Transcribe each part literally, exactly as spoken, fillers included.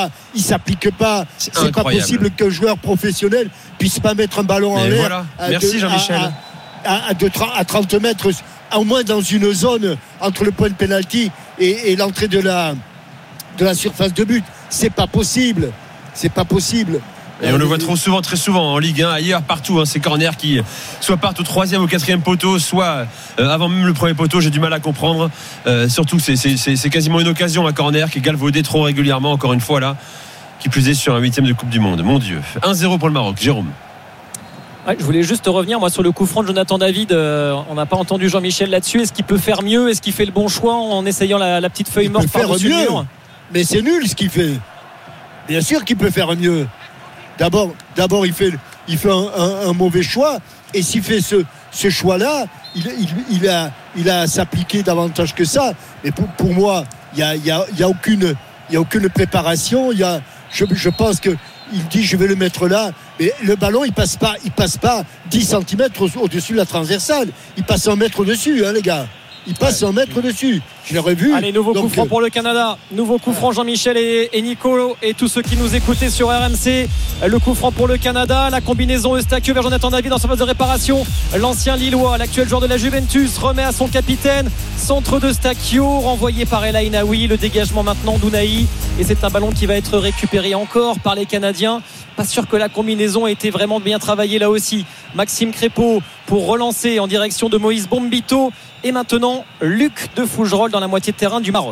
pas, il s'applique pas. C'est, c'est pas possible qu'un joueur professionnel puisse pas mettre un ballon en et l'air. Voilà. Merci Jean-Michel. À, à, à, de, à trente mètres, au moins dans une zone entre le point de pénalty et, et l'entrée de la, de la surface de but. C'est pas possible. C'est pas possible. Et on le voit trop souvent, très souvent en Ligue un, ailleurs, partout, hein, ces corners qui soit partent au troisième ou quatrième poteau, soit euh, avant même le premier poteau. J'ai du mal à comprendre. Euh, surtout, c'est, c'est, c'est, c'est quasiment une occasion, un corner qui est galvaudé trop régulièrement, encore une fois là, qui plus est sur un huitième de Coupe du Monde. Mon Dieu. un zéro pour le Maroc. Jérôme. Ouais, je voulais juste revenir moi sur le coup franc de Jonathan David. Euh, on n'a pas entendu Jean-Michel là-dessus. Est-ce qu'il peut faire mieux? Est-ce qu'il fait le bon choix en essayant la, la petite feuille il morte par-dessus le mur? Mais c'est nul ce qu'il fait. Bien sûr qu'il peut faire mieux. D'abord, d'abord il fait, il fait un, un, un mauvais choix. Et s'il fait ce, ce choix-là, il, il, il, a, il a à s'appliquer davantage que ça. Mais pour, pour moi, il n'y a, il y a, il y a, aucune, il y a aucune préparation. Il y a, je, je pense qu'il dit je vais le mettre là. Mais le ballon, il ne passe pas, il passe pas dix centimètres au, au-dessus de la transversale. Il passe un mètre au-dessus, hein, les gars. Il passe ouais. un mètre dessus. Je l'ai revu. Allez, nouveau Donc, coup franc pour le Canada. Nouveau coup franc, Jean-Michel et, et Nico et tous ceux qui nous écoutaient sur R M C. Le coup franc pour le Canada. La combinaison Eustáquio vers Jonathan David dans sa phase de réparation. L'ancien Lillois, l'actuel joueur de la Juventus, remet à son capitaine. Centre d'Eustáquio, renvoyé par El Ainaoui. Le dégagement maintenant d'Ounahi. Et c'est un ballon qui va être récupéré encore par les Canadiens. Pas sûr que la combinaison ait été vraiment bien travaillée là aussi. Maxime Crépeau pour relancer en direction de Moïse Bombito. Et maintenant, Luc de Fougerolles dans la moitié de terrain du Maroc.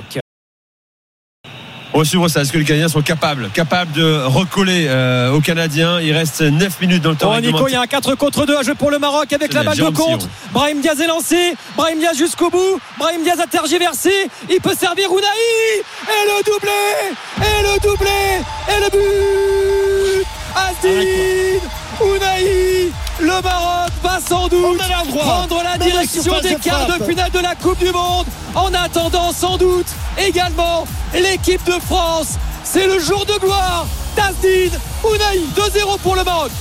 On va suivre ça. Est-ce que les Canadiens sont capables, capables de recoller euh, aux Canadiens? Il reste neuf minutes dans le temps. Oh, Nico, il y a un quatre contre deux à jouer pour le Maroc avec la balle de contre. Brahim Diaz est lancé. Brahim Diaz jusqu'au bout. Brahim Diaz a tergiversé. Il peut servir Ounahi. Et le doublé. Et le doublé. Et le but. Azdine Ounahi. Le Maroc va sans doute prendre la direction des quarts de finale de la Coupe du Monde. En attendant sans doute également l'équipe de France. C'est le jour de gloire d'Azdine Ounahi. deux zéro pour le Maroc.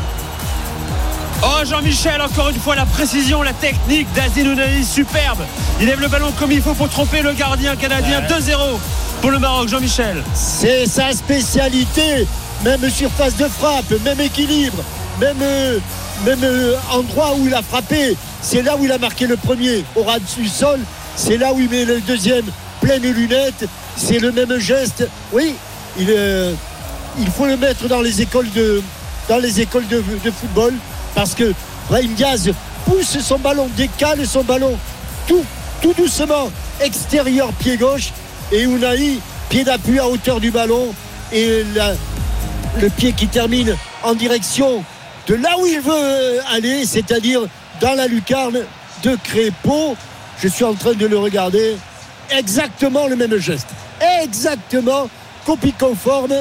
Oh, Jean-Michel, encore une fois la précision, la technique d'Azdine Ounahi, superbe. Il lève le ballon comme il faut pour tromper le gardien canadien. Ouais. deux zéro pour le Maroc, Jean-Michel. C'est sa spécialité. Même surface de frappe, même équilibre, même, euh, même euh, endroit où il a frappé. C'est là où il a marqué le premier au ras du sol. C'est là où il met le deuxième pleine lunette. C'est le même geste. Oui, il, euh, il faut le mettre dans les écoles de, dans les écoles de, de football parce que Brahim Diaz pousse son ballon, décale son ballon tout, tout doucement, extérieur pied gauche, et Ounahi, pied d'appui à hauteur du ballon, et la, le pied qui termine en direction de là où il veut aller, c'est-à-dire dans la lucarne de Crépeau. Je suis en train de le regarder. Exactement le même geste. Exactement, copie conforme.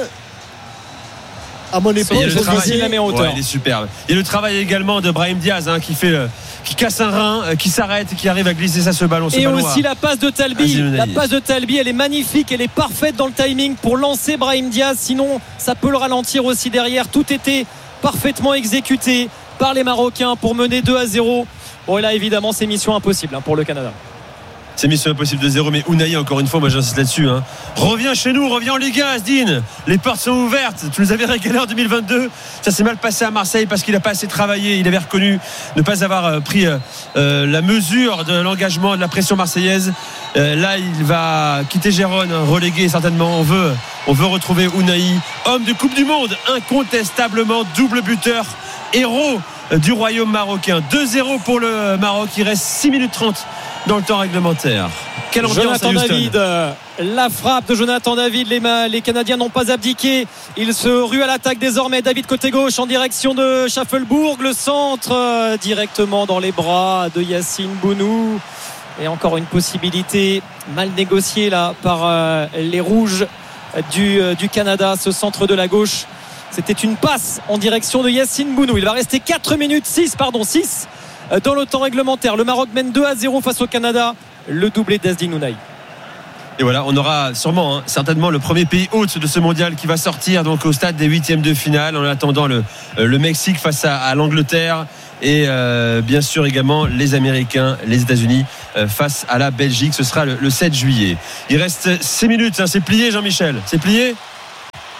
À mon époque, je disais, la met en hauteur. Ouais, il est superbe. Il y a le travail également de Brahim Diaz hein, qui fait le, qui casse un rein, euh, qui s'arrête, qui arrive à glisser ça ce ballon. Ce et ballon aussi à... la passe de Talbi. La passe de Talbi, elle est magnifique, elle est parfaite dans le timing pour lancer Brahim Diaz. Sinon, ça peut le ralentir aussi derrière. Tout était parfaitement exécuté par les Marocains pour mener deux à zéro. Bon, et là, évidemment, c'est mission impossible hein, pour le Canada. C'est mission impossible de zéro, mais Ounahi, encore une fois, moi j'insiste là-dessus. Hein. Reviens chez nous, reviens en Ligue un, Azdine. Les portes sont ouvertes. Tu nous avais régalé en deux mille vingt-deux. Ça s'est mal passé à Marseille parce qu'il n'a pas assez travaillé. Il avait reconnu ne pas avoir pris euh, la mesure de l'engagement, de la pression marseillaise. Euh, là, il va quitter Gérone, relégué certainement. On veut, on veut retrouver Ounahi, homme de Coupe du Monde, incontestablement double buteur, héros du royaume marocain. deux zéro pour le Maroc. Il reste six minutes trente dans le temps réglementaire. Quelle ambiance Jonathan David, la frappe de Jonathan David. Les, les Canadiens n'ont pas abdiqué. Ils se ruent à l'attaque désormais. David côté gauche en direction de Schaffelbourg. Le centre euh, directement dans les bras de Yacine Bounou. Et encore une possibilité mal négociée là par euh, les Rouges du, euh, du Canada. Ce centre de la gauche, c'était une passe en direction de Yacine Bounou. Il va rester quatre minutes six, pardon six dans le temps réglementaire. Le Maroc mène deux à zéro face au Canada. Le doublé d'Azdine Ounahi. Et voilà, on aura sûrement hein, certainement le premier pays hôte de ce mondial qui va sortir donc au stade des huitièmes de finale en attendant le, le Mexique face à, à l'Angleterre et euh, bien sûr également les Américains, les États-Unis euh, face à la Belgique. Ce sera le, le sept juillet. Il reste six minutes, hein, c'est plié Jean-Michel, c'est plié.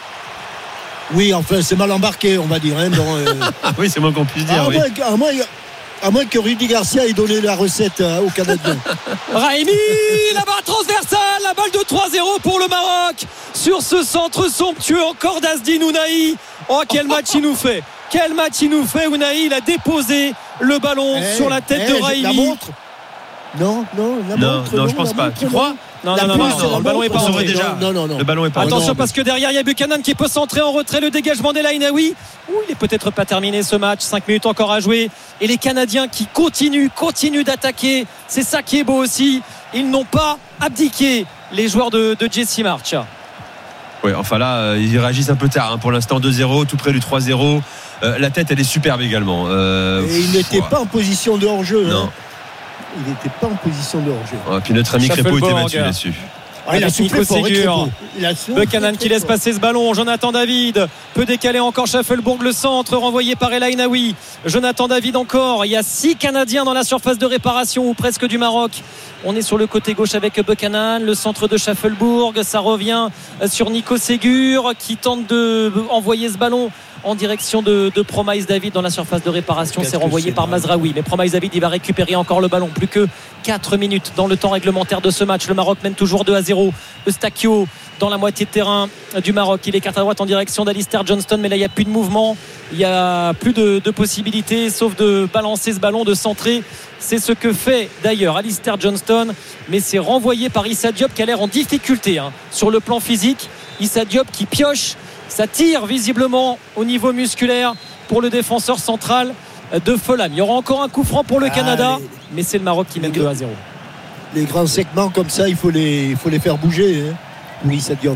Oui, enfin, c'est mal embarqué, on va dire. Hein, dans, euh... oui, c'est moins qu'on puisse dire. À, oui. moins, à, moins, à moins que Rudy Garcia ait donné la recette euh, aux Canadiens. Raimi, la barre transversale, la balle de trois zéro pour le Maroc sur ce centre somptueux encore d'Azdine Ounahi. Oh, quel match il nous fait! Quel match il nous fait, Ounahi. Il a déposé le ballon hey, sur la tête hey, de Raimi. La montre Non, non, la non, montre. non, non, je pense pas. Montre, Tu crois? Non, la non, non, non, non, le ballon est pas rentré. Déjà. Non, non, non. Le ballon est pas Attention non, parce que derrière il y a Buchanan qui peut centrer en retrait, le dégagement d'El Ainaoui. Ouh, il est peut-être pas terminé ce match, cinq minutes encore à jouer et les Canadiens qui continuent, continuent d'attaquer, c'est ça qui est beau aussi, ils n'ont pas abdiqué les joueurs de, de Jesse March. Oui, enfin là, euh, ils réagissent un peu tard. Hein. Pour l'instant, deux zéro, tout près du trois zéro. Euh, la tête, elle est superbe également. Euh, et il n'était ouais. pas en position de hors-jeu. Non. Hein. Il n'était pas en position de hors-jeu. Ouais, puis notre ami Crépeau était battu là-dessus. Ah, il a soufflé fort, Ségur. Buchanan qui laisse fort. passer ce ballon. Jonathan David peut décaler encore Schaeffelbourg, le centre renvoyé par El Ainaoui. Jonathan David encore. Il y a six Canadiens dans la surface de réparation ou presque du Maroc. On est sur le côté gauche avec Buchanan, le centre de Schaeffelbourg. Ça revient sur Nico Ségur qui tente de envoyer ce ballon en direction de, de Promise David dans la surface de réparation. C'est renvoyé par Mazraoui, mais Promise David il va récupérer encore le ballon. Plus que quatre minutes dans le temps réglementaire de ce match. Le Maroc mène toujours deux à zéro. Eustakio dans la moitié de terrain du Maroc, il écarte à droite en direction d'Alistair Johnston, mais là il n'y a plus de mouvement, il n'y a plus de, de possibilités sauf de balancer ce ballon, de centrer. C'est ce que fait d'ailleurs Alistair Johnston, mais c'est renvoyé par Issa Diop qui a l'air en difficulté hein, sur le plan physique. Issa Diop qui pioche, ça tire visiblement au niveau musculaire pour le défenseur central de Fulham. Il y aura encore un coup franc pour le ah, Canada, les... mais c'est le Maroc qui mène deux à zéro. Les grands segments comme ça, il faut les, il faut les faire bouger hein, pour Issa Diop.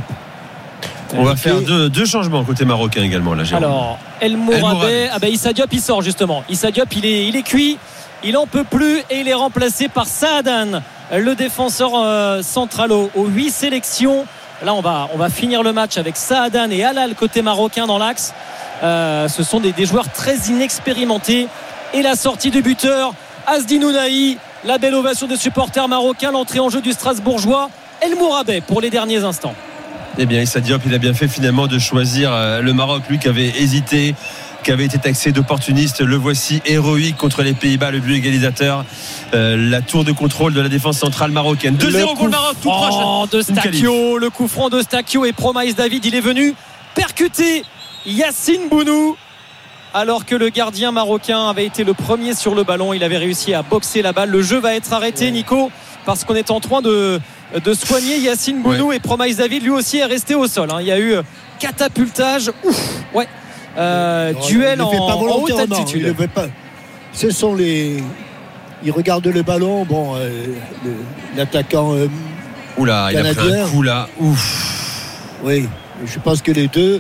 On va faire deux, deux changements côté marocain également là, Jérôme. Alors El Mourabet, ah ben Issa Diop il sort justement. Issa Diop il est, il est cuit, il en peut plus et il est remplacé par Saadan, le défenseur euh, central aux, aux huit sélections. Là on va, on va finir le match avec Saadan et Halal côté marocain dans l'axe. Euh, ce sont des, des joueurs très inexpérimentés. Et la sortie du buteur Azdine Ounahi, la belle ovation des supporters marocains, l'entrée en jeu du Strasbourgeois El Mourabet pour les derniers instants. Eh bien Issa Diop il a bien fait finalement de choisir le Maroc, lui qui avait hésité, qui avait été taxé d'opportuniste. Le voici héroïque contre les Pays-Bas, le but égalisateur. Euh, la tour de contrôle de la défense centrale marocaine. deux zéro pour le Maroc, tout proche oh, de Stakio, le coup franc de Stakio et Promise David, il est venu percuter Yacine Bounou alors que le gardien marocain avait été le premier sur le ballon. Il avait réussi à boxer la balle. Le jeu va être arrêté, Nico, parce qu'on est en train de, de soigner Yacine Bounou, ouais. Et Promise David lui aussi est resté au sol hein. Il y a eu catapultage. Ouf, ouais. Euh, non, duel en, en haute altitude. Il ne veut pas. Ce sont les. Il regarde le ballon. Bon, euh, le, l'attaquant. Euh, Oula, canadien. Il a pris un coup là. Ouf. Oui, je pense que les deux.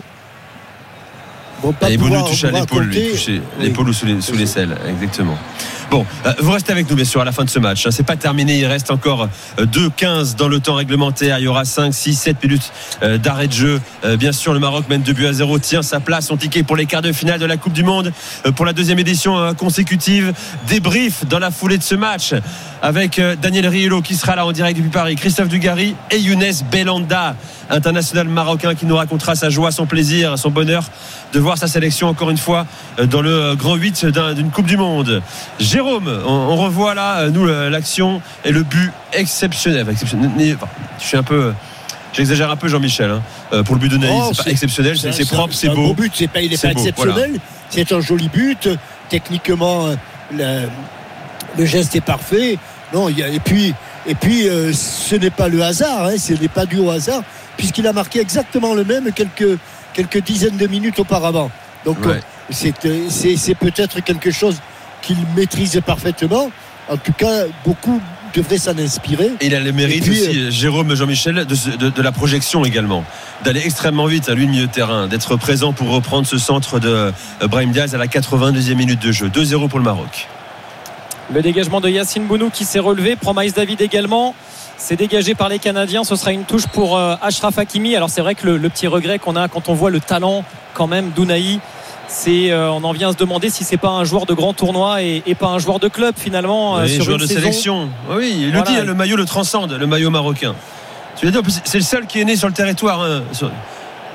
Vont pas et pouvoir, Bounou touche à l'épaule, lui, toucher oui. l'épaule ou sous, les, sous l'aisselle, exactement. Bon, euh, vous restez avec nous bien sûr à la fin de ce match. Hein. C'est pas terminé, il reste encore euh, deux quinze dans le temps réglementaire. Il y aura cinq, six, sept minutes euh, d'arrêt de jeu. Euh, bien sûr, le Maroc mène deux buts à zéro, tient sa place, son ticket pour les quarts de finale de la Coupe du Monde euh, pour la deuxième édition euh, consécutive. Débrief dans la foulée de ce match avec euh, Daniel Riolo qui sera là en direct depuis Paris, Christophe Dugarry et Younes Belhanda, international marocain, qui nous racontera sa joie, son plaisir, son bonheur de voir sa sélection encore une fois euh, dans le euh, grand huit d'un, d'une Coupe du Monde. Jérôme, on, on revoit là, nous, l'action et le but exceptionnel. exceptionnel. Enfin, je suis un peu, j'exagère un peu, Jean-Michel. Hein. Pour le but de Naïs, oh, c'est, c'est pas exceptionnel, c'est, c'est, c'est propre, c'est, c'est beau. Un beau but, c'est pas, il n'est pas beau, exceptionnel. Voilà. C'est un joli but. Techniquement, le, le geste est parfait. Non, il y a, et puis, et puis, euh, ce n'est pas le hasard. Hein, ce n'est pas dû au hasard, puisqu'il a marqué exactement le même quelques quelques dizaines de minutes auparavant. Donc, ouais. euh, c'est, c'est, c'est peut-être quelque chose qu'il maîtrise parfaitement. En tout cas, beaucoup devraient s'en inspirer. Et il a le mérite puis, aussi, euh... Jérôme, Jean-Michel, de, de, de la projection également, d'aller extrêmement vite à lui, milieu de terrain, d'être présent pour reprendre ce centre de Brahim Diaz à la quatre-vingt-deuxième minute de jeu. deux zéro pour le Maroc. Le dégagement de Yacine Bounou qui s'est relevé, Promise David également. C'est dégagé par les Canadiens. Ce sera une touche pour euh, Achraf Hakimi. Alors c'est vrai que le, le petit regret qu'on a quand on voit le talent quand même d'Ounahi, c'est euh, on en vient à se demander si c'est pas un joueur de grand tournoi et, et pas un joueur de club finalement. Oui, euh, sur joueur une de saison. Sélection. Oui, il voilà. le dit, le maillot le transcende, le maillot marocain. Tu veux dire, c'est le seul qui est né sur le territoire. Hein, sur...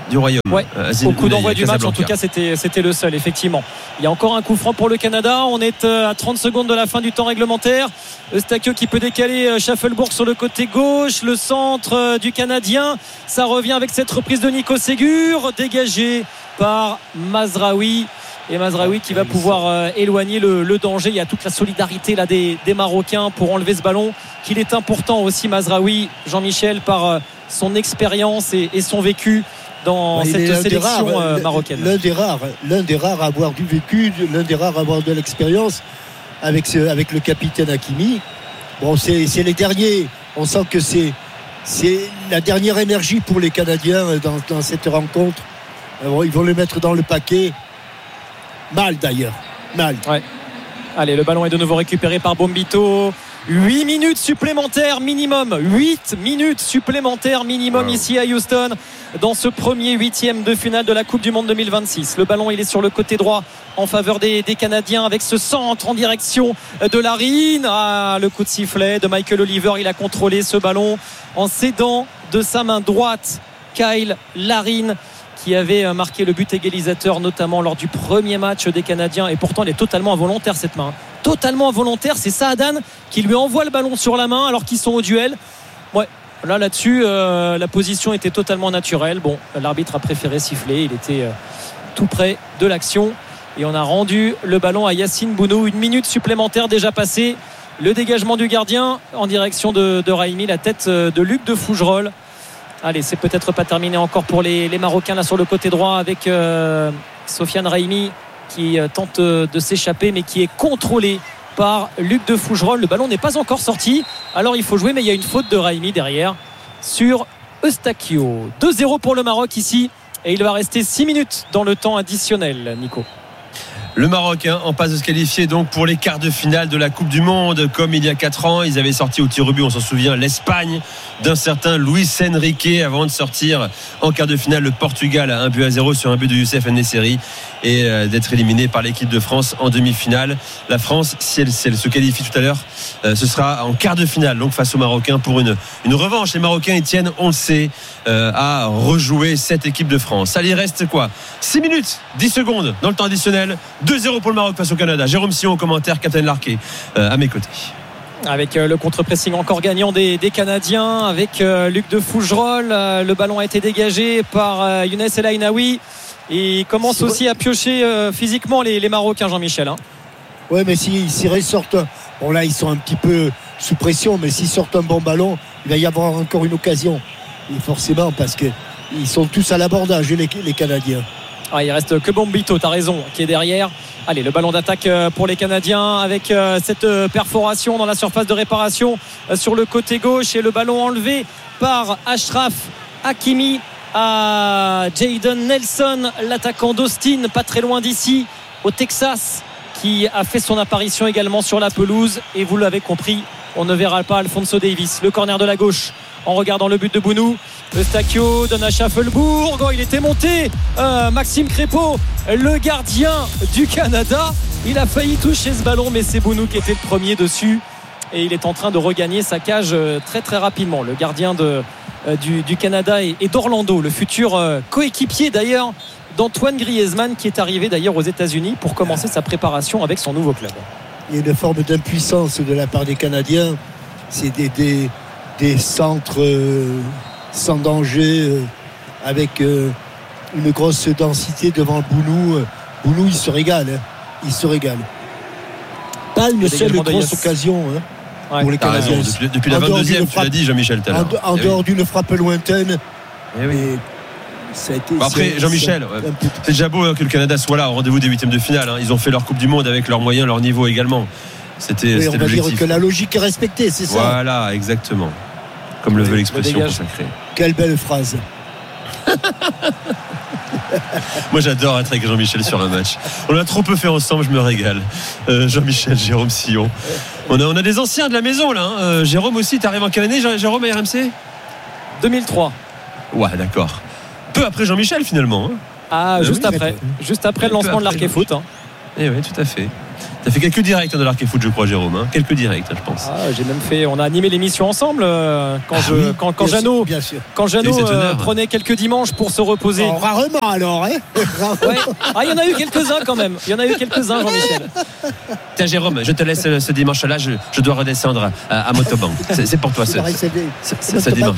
du Royaume. Ouais, euh, au coup d'envoi du match, en tout cas, c'était, c'était le seul, effectivement. Il y a encore un coup franc pour le Canada. On est à trente secondes de la fin du temps réglementaire. Eustáquio qui peut décaler Schaffenbourg sur le côté gauche. Le centre du Canadien. Ça revient avec cette reprise de Nico Ségur, dégagé par Mazraoui. Et Mazraoui qui va pouvoir euh, éloigner le, le danger. Il y a toute la solidarité là des, des Marocains pour enlever ce ballon. Qu'il est important aussi, Mazraoui, Jean-Michel, par euh, son expérience et, et son vécu dans ouais, cette sélection rares, euh, marocaine. L'un des rares, l'un des rares à avoir du vécu, l'un des rares à avoir de l'expérience avec, ce, avec le capitaine Hakimi. Bon, c'est, c'est les derniers. On sent que c'est, c'est la dernière énergie pour les Canadiens dans, dans cette rencontre. Alors, ils vont le mettre dans le paquet. Mal d'ailleurs. Mal. Ouais. Allez, le ballon est de nouveau récupéré par Bombito. huit minutes supplémentaires minimum. huit minutes supplémentaires minimum wow. Ici à Houston dans ce premier huitième de finale de la Coupe du Monde deux mille vingt-six. Le ballon, il est sur le côté droit en faveur des, des Canadiens avec ce centre en direction de Larine. Ah, le coup de sifflet de Michael Oliver. Il a contrôlé ce ballon en cédant de sa main droite Kyle Larine, qui avait marqué le but égalisateur notamment lors du premier match des Canadiens. Et pourtant elle est totalement involontaire cette main, totalement involontaire. C'est Saadan qui lui envoie le ballon sur la main alors qu'ils sont au duel. Ouais, là là-dessus euh, la position était totalement naturelle. Bon, l'arbitre a préféré siffler, il était euh, tout près de l'action et on a rendu le ballon à Yacine Bounou. Une minute supplémentaire déjà passée. Le dégagement du gardien en direction de, de Raimi, la tête de Luc de Fougerolles. Allez, c'est peut-être pas terminé encore pour les, les Marocains là sur le côté droit avec euh, Sofiane Raimi qui euh, tente euh, de s'échapper mais qui est contrôlé par Luc de Fougerolles. Le ballon n'est pas encore sorti, alors il faut jouer, mais il y a une faute de Raimi derrière sur Eustáquio. deux zéro pour le Maroc ici et il va rester six minutes dans le temps additionnel, Nico. Le Maroc hein, en passe de se qualifier donc pour les quarts de finale de la Coupe du Monde. Comme il y a quatre ans, ils avaient sorti au tir au but, on s'en souvient, l'Espagne d'un certain Luis Enrique avant de sortir en quart de finale le Portugal à un but à zéro sur un but de Youssef En-Nesyri et euh, d'être éliminé par l'équipe de France en demi-finale. La France, si elle, si elle se qualifie tout à l'heure, euh, ce sera en quart de finale donc face aux Marocains pour une, une revanche. Les Marocains y tiennent, on le sait, euh, à rejouer cette équipe de France. Ça, il reste quoi, six minutes dix secondes dans le temps additionnel. deux zéro pour le Maroc face au Canada. Jérôme Sillon au commentaire, Captain Larquet euh, à mes côtés. Avec euh, le contre-pressing encore gagnant des, des Canadiens, avec euh, Luc de Fougerolles. Euh, le ballon a été dégagé par euh, Younes El Ainaoui. Et il commence c'est aussi vrai. à piocher euh, physiquement les, les Marocains, Jean-Michel. Hein. Oui, mais s'ils si, si ressortent, bon là ils sont un petit peu sous pression, mais s'ils sortent un bon ballon, il va y avoir encore une occasion. Et forcément, parce qu'ils sont tous à l'abordage, les, les Canadiens. Ah, il reste que Bombito, t'as raison, qui est derrière. Allez, le ballon d'attaque pour les Canadiens avec cette perforation dans la surface de réparation sur le côté gauche et le ballon enlevé par Achraf Hakimi à Jayden Nelson, l'attaquant d'Austin, pas très loin d'ici, au Texas, qui a fait son apparition également sur la pelouse. Et vous l'avez compris, on ne verra pas Alphonso Davies. Le corner de la gauche en regardant le but de Bounou. Eustáquio donne à Schaffenbourg. Oh, il était monté euh, Maxime Crépeau, le gardien du Canada. Il a failli toucher ce ballon, mais c'est Bounou qui était le premier dessus. Et il est en train de regagner sa cage très très rapidement. Le gardien de, euh, du, du Canada et, et d'Orlando, le futur euh, coéquipier d'ailleurs d'Antoine Griezmann, qui est arrivé d'ailleurs aux États-Unis pour commencer sa préparation avec son nouveau club. Il y a une forme d'impuissance de la part des Canadiens. C'est des, des, des centres euh, sans danger, euh, avec euh, une grosse densité devant Bounou. Bounou, il se régale. Hein. Il se régale. Pas une seule grosse occasion hein, ouais. pour les Canadiens. Raison, depuis, depuis la vingt-deuxième, tu l'as dit, Jean-Michel, tout à l'heure. En, en eh dehors oui. d'une frappe lointaine. Eh oui. Et ça a été, bon après, c'est, Jean-Michel, c'est, ouais. c'est déjà beau hein, que le Canada soit là au rendez-vous des huitièmes de finale. Hein. Ils ont fait leur Coupe du Monde avec leurs moyens, leur niveau également. C'était, oui, c'était on va l'objectif. dire que la logique est respectée, c'est ça. Voilà, exactement. Comme le veut l'expression consacrée. Quelle belle phrase. Moi j'adore être avec Jean-Michel sur un match. On a trop peu fait ensemble, je me régale. Euh, Jean-Michel, Jérôme Sillon. On a, on a des anciens de la maison là. Hein. Euh, Jérôme aussi, t'arrives en quelle année, Jérôme, à R M C deux mille trois. Ouais, d'accord. Peu après Jean-Michel finalement. Hein. Ah, euh, juste oui, après. Juste après le lancement de l'Arc et Foot. Hein. Eh oui, tout à fait. Tu as fait quelques directs de l'Arc et Foot, je crois, Jérôme. Hein. Quelques directs, je pense. Ah, j'ai même fait. On a animé l'émission ensemble euh, quand ah, je, oui, quand, quand bien Jeannot, sûr, bien sûr. quand Jeannot cet euh, honneur. prenait quelques dimanches pour se reposer. Oh, rarement alors, hein. Ouais. Ah, il y en a eu quelques-uns quand même. Il y en a eu quelques-uns, Jean-Michel. Tiens, Jérôme, je te laisse ce dimanche-là. Je, je dois redescendre à, à Motobank. C'est, c'est pour toi, ce, ce, ce, ce dimanche.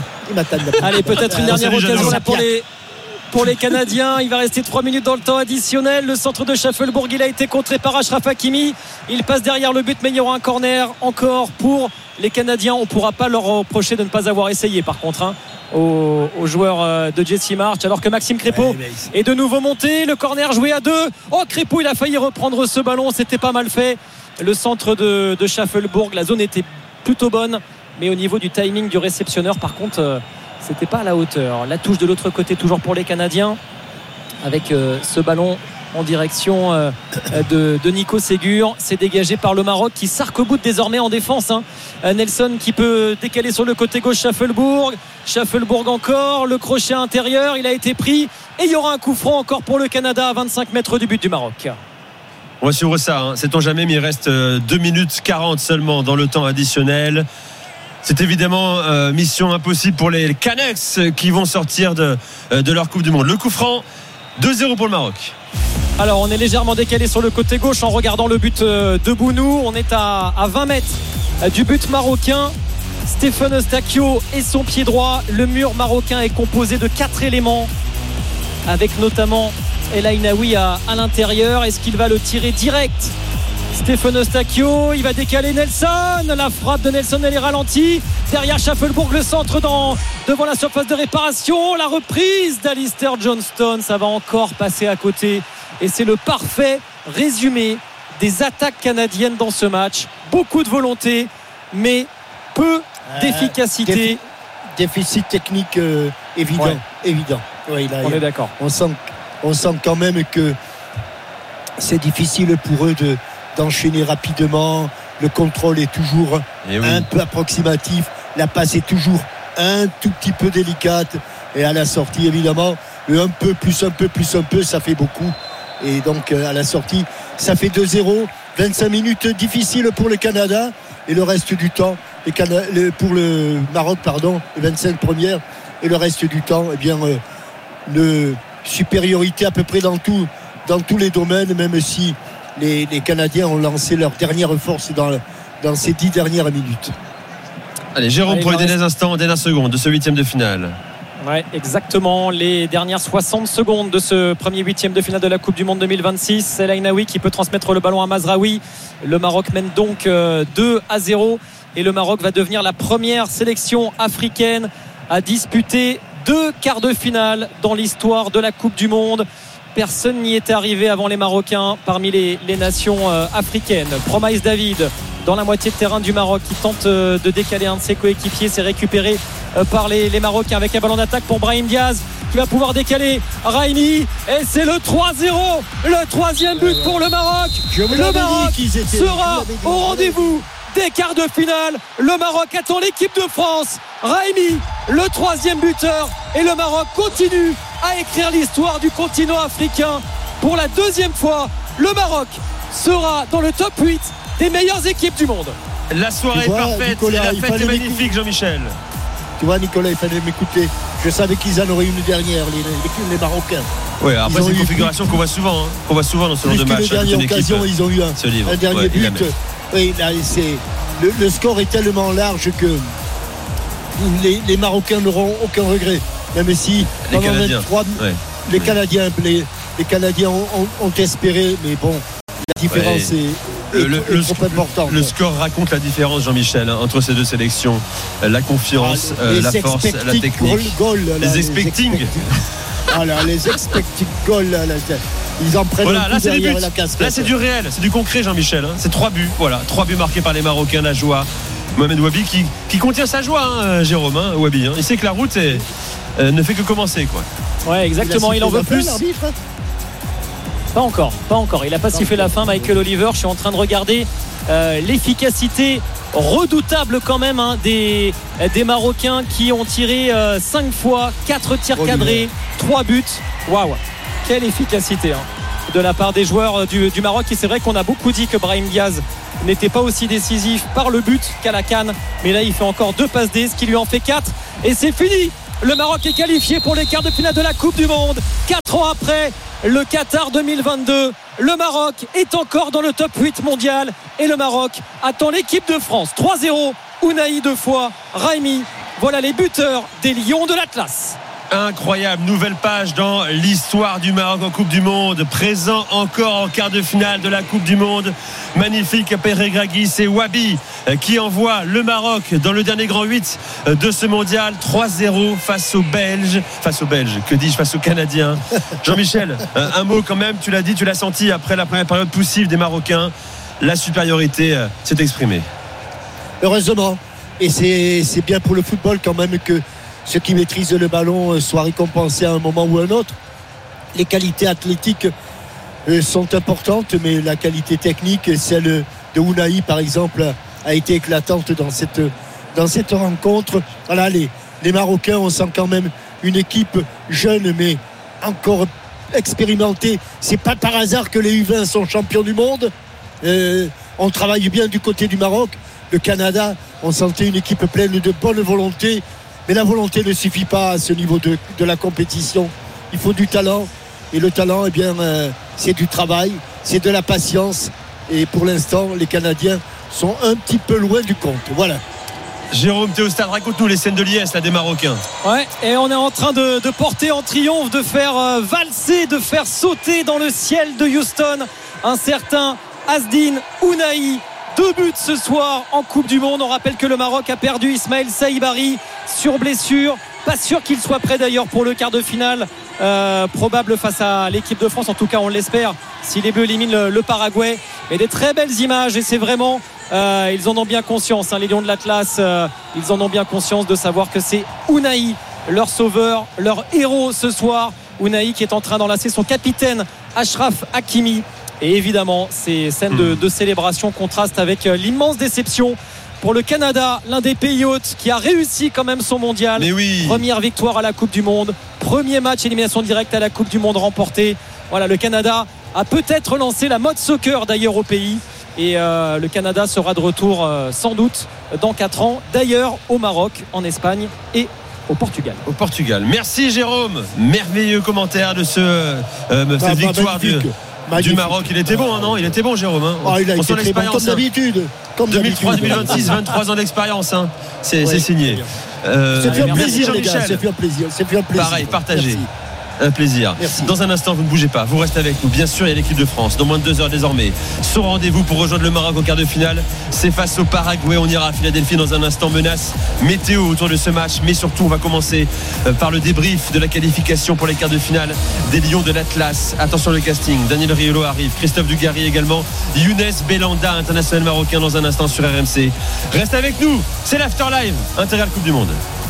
Allez, peut-être une dernière Salut, occasion Jeannot. là pour les. Pour les Canadiens, il va rester trois minutes dans le temps additionnel. Le centre de Schaeffelbourg, il a été contré par Achraf Hakimi. Il passe derrière le but, mais il y aura un corner encore pour les Canadiens. On ne pourra pas leur reprocher de ne pas avoir essayé, par contre, hein, aux, aux joueurs de Jesse March. Alors que Maxime Crépeau est de nouveau monté. Le corner joué à deux. Oh, Crépeau, il a failli reprendre ce ballon. C'était pas mal fait. Le centre de, de Schaeffelbourg, la zone était plutôt bonne. Mais au niveau du timing du réceptionneur, par contre... Euh, c'était pas à la hauteur. La touche de l'autre côté toujours pour les Canadiens avec euh, ce ballon en direction euh, de, de Nico Ségur. C'est dégagé par le Maroc qui s'arc-boute désormais en défense, hein. Nelson qui peut décaler sur le côté gauche Schaeffelbourg. Schaeffelbourg encore, le crochet intérieur, il a été pris et il y aura un coup franc encore pour le Canada à vingt-cinq mètres du but du Maroc. On va suivre ça, hein. Sait-on jamais, mais il reste deux minutes quarante seulement dans le temps additionnel. C'est évidemment euh, mission impossible pour les Canucks qui vont sortir de, de leur Coupe du Monde. Le coup franc, deux zéro pour le Maroc. Alors on est légèrement décalé sur le côté gauche en regardant le but de Bounou. On est à, à vingt mètres du but marocain. Stephen Eustáquio et son pied droit. Le mur marocain est composé de quatre éléments avec notamment El Ainaoui à, à l'intérieur. Est-ce qu'il va le tirer direct ? Stephen Eustáquio, il va décaler Nelson. La frappe de Nelson, elle est ralentie. Derrière Schaeffelbourg, le centre dans, devant la surface de réparation. La reprise d'Alistair Johnston, ça va encore passer à côté. Et c'est le parfait résumé des attaques canadiennes dans ce match. Beaucoup de volonté, mais peu d'efficacité. Euh, déficit technique euh, évident. Ouais. évident. Ouais, là, on est d'accord. On sent, on sent quand même que c'est difficile pour eux de d'enchaîner rapidement. Le contrôle est toujours oui. un peu approximatif, la passe est toujours un tout petit peu délicate, et à la sortie évidemment le un peu plus un peu plus un peu ça fait beaucoup, et donc à la sortie ça fait deux zéro. Vingt-cinq minutes difficiles pour le Canada et le reste du temps les Cana- le, pour le Maroc pardon, les vingt-cinq premières, et le reste du temps eh bien euh, le supériorité à peu près dans tout dans tous les domaines, même si Les, les Canadiens ont lancé leur dernière force dans, dans ces dix dernières minutes. Allez, Jérôme, Allez, pour les reste... derniers instants, dernières secondes de ce huitième de finale. Ouais, exactement. Les dernières soixante secondes de ce premier huitième de finale de la Coupe du Monde deux mille vingt-six. C'est El Ainaoui qui peut transmettre le ballon à Mazraoui. Le Maroc mène donc deux à zéro. Et le Maroc va devenir la première sélection africaine à disputer deux quarts de finale dans l'histoire de la Coupe du Monde. Personne n'y était arrivé avant les Marocains parmi les, les nations euh, africaines. Promise David dans la moitié de terrain du Maroc qui tente euh, de décaler un de ses coéquipiers. C'est récupéré euh, par les, les Marocains avec un ballon d'attaque pour Brahim Diaz qui va pouvoir décaler Raimi. Et c'est le trois zéro. Le troisième but pour le Maroc. Le Maroc sera au rendez-vous des quarts de finale. Le Maroc attend l'équipe de France. Raimi, le troisième buteur. Et le Maroc continue à écrire l'histoire du continent africain. Pour la deuxième fois, le Maroc sera dans le top huit des meilleures équipes du monde. La soirée vois, est parfaite, Nicolas, et la fête est magnifique, Jean-Michel. Tu vois, Nicolas, il fallait m'écouter. Je savais qu'ils en auraient une dernière, les, les, les Marocains. Oui, après Ils c'est une eu configuration qu'on voit souvent, hein, qu'on voit souvent dans ce genre Plus de que match. les dernières occasions, ils ont eu un, un dernier ouais, but. Oui, là, c'est, le, le score est tellement large que les, les Marocains n'auront aucun regret. Même si les pendant Canadiens, vingt-trois, ouais. les, ouais. Canadiens, les, les Canadiens ont, ont, ont espéré, mais bon, la différence ouais. est, est, le, est le, trop importante. Le score raconte la différence, Jean-Michel, hein, entre ces deux sélections. La confiance, ah, euh, la force, la technique. Goal, les là, expecting. Voilà, les expecting goals. Là, là, ils en prennent voilà, un là, coup c'est derrière buts. la casquette. Là, c'est du réel, c'est du concret, Jean-Michel. Hein. C'est trois buts, voilà, trois buts marqués par les Marocains, la joie. Mohamed Wabi qui, qui contient sa joie, hein, Jérôme, hein, Wabi. Hein. Il sait que la route est, euh, ne fait que commencer, quoi. Ouais, exactement. Il, il en veut plus. Pas encore, pas encore. Il n'a pas pas sifflé la fin, Michael Oliver. Je suis en train de regarder euh, l'efficacité redoutable quand même hein, des, des Marocains qui ont tiré euh, cinq fois, quatre tirs cadrés, trois buts. Waouh, quelle efficacité hein. de la part des joueurs du, du Maroc. Et c'est vrai qu'on a beaucoup dit que Brahim Diaz n'était pas aussi décisif par le but qu'à la CAN, mais là il fait encore deux passes D, ce qui lui en fait quatre, et c'est fini. Le Maroc est qualifié pour les quarts de finale de la Coupe du Monde. Quatre ans après le Qatar deux mille vingt-deux, le Maroc est encore dans le top huit mondial, et le Maroc attend l'équipe de France. Trois zéro, Ounahi deux fois, Raimi. Voilà les buteurs des Lions de l'Atlas. Incroyable, nouvelle page dans l'histoire du Maroc en Coupe du Monde, présent encore en quart de finale de la Coupe du Monde. Magnifique Peregragui, c'est Wabi qui envoie le Maroc dans le dernier grand huit de ce mondial. Trois zéro face aux Belges, face aux Belges, que dis-je, face aux Canadiens. Jean-Michel, un mot quand même, tu l'as dit, tu l'as senti après la première période poussive des Marocains, la supériorité s'est exprimée. Heureusement, et c'est, c'est bien pour le football quand même que ceux qui maîtrisent le ballon soient récompensés à un moment ou à un autre. Les qualités athlétiques sont importantes, mais la qualité technique, celle de Ounahi par exemple, a été éclatante dans cette, dans cette rencontre. Voilà, les, les Marocains, on sent quand même une équipe jeune mais encore expérimentée. C'est pas par hasard que les U vingt sont champions du monde. Euh, on travaille bien du côté du Maroc. Le Canada, on sentait une équipe pleine de bonne volonté. Mais la volonté ne suffit pas à ce niveau de, de la compétition. Il faut du talent. Et le talent, eh bien, euh, c'est du travail, c'est de la patience. Et pour l'instant, les Canadiens sont un petit peu loin du compte. Voilà. Jérôme Théostade, raconte-nous les scènes de liesse là, des Marocains. Ouais, et on est en train de, de porter en triomphe, de faire euh, valser, de faire sauter dans le ciel de Houston un certain Asdine Ounahi. Deux buts ce soir en Coupe du Monde. On rappelle que le Maroc a perdu Ismaël Saïbari sur blessure. Pas sûr qu'il soit prêt d'ailleurs pour le quart de finale euh, probable face à l'équipe de France. En tout cas, on l'espère si les Bleus éliminent le, le Paraguay. Mais des très belles images, et c'est vraiment euh, ils en ont bien conscience, hein, les Lions de l'Atlas, euh, ils en ont bien conscience de savoir que c'est Ounahi, leur sauveur, leur héros ce soir. Ounahi qui est en train d'enlacer son capitaine Achraf Hakimi. Et évidemment, ces scènes de, de célébration contrastent avec l'immense déception pour le Canada, l'un des pays hôtes qui a réussi quand même son mondial. Mais oui. Première victoire à la Coupe du Monde, premier match élimination directe à la Coupe du Monde remporté. Voilà, le Canada a peut-être lancé la mode soccer d'ailleurs au pays. Et euh, le Canada sera de retour euh, sans doute dans quatre ans, d'ailleurs au Maroc, en Espagne et au Portugal. Au Portugal. Merci Jérôme. Merveilleux commentaire de ce, euh, cette bah, victoire bah, du, du Maroc. Il était bon, hein, non ? Il était bon, Jérôme. Hein. Ah, il a été très bon, comme d'habitude. Comme deux mille trois deux mille vingt-six, vingt-trois ans d'expérience. Hein. C'est, ouais, c'est signé. Euh, c'est fait un plaisir, les gars. C'est fait un plaisir. C'est fait un plaisir. Pareil, partagez. Merci. Un plaisir. Merci. Dans un instant, vous ne bougez pas, vous restez avec nous. Bien sûr, il y a l'équipe de France dans moins de deux heures désormais. Son rendez-vous pour rejoindre le Maroc en quart de finale, c'est face au Paraguay. On ira à Philadelphie dans un instant. Menace météo autour de ce match, mais surtout on va commencer par le débrief de la qualification pour les quarts de finale des Lions de l'Atlas. Attention le casting, Daniel Riolo arrive, Christophe Dugarry également, Younes Belanda, international marocain, dans un instant sur R M C. Reste avec nous, c'est l'After Live Intégral Coupe du Monde.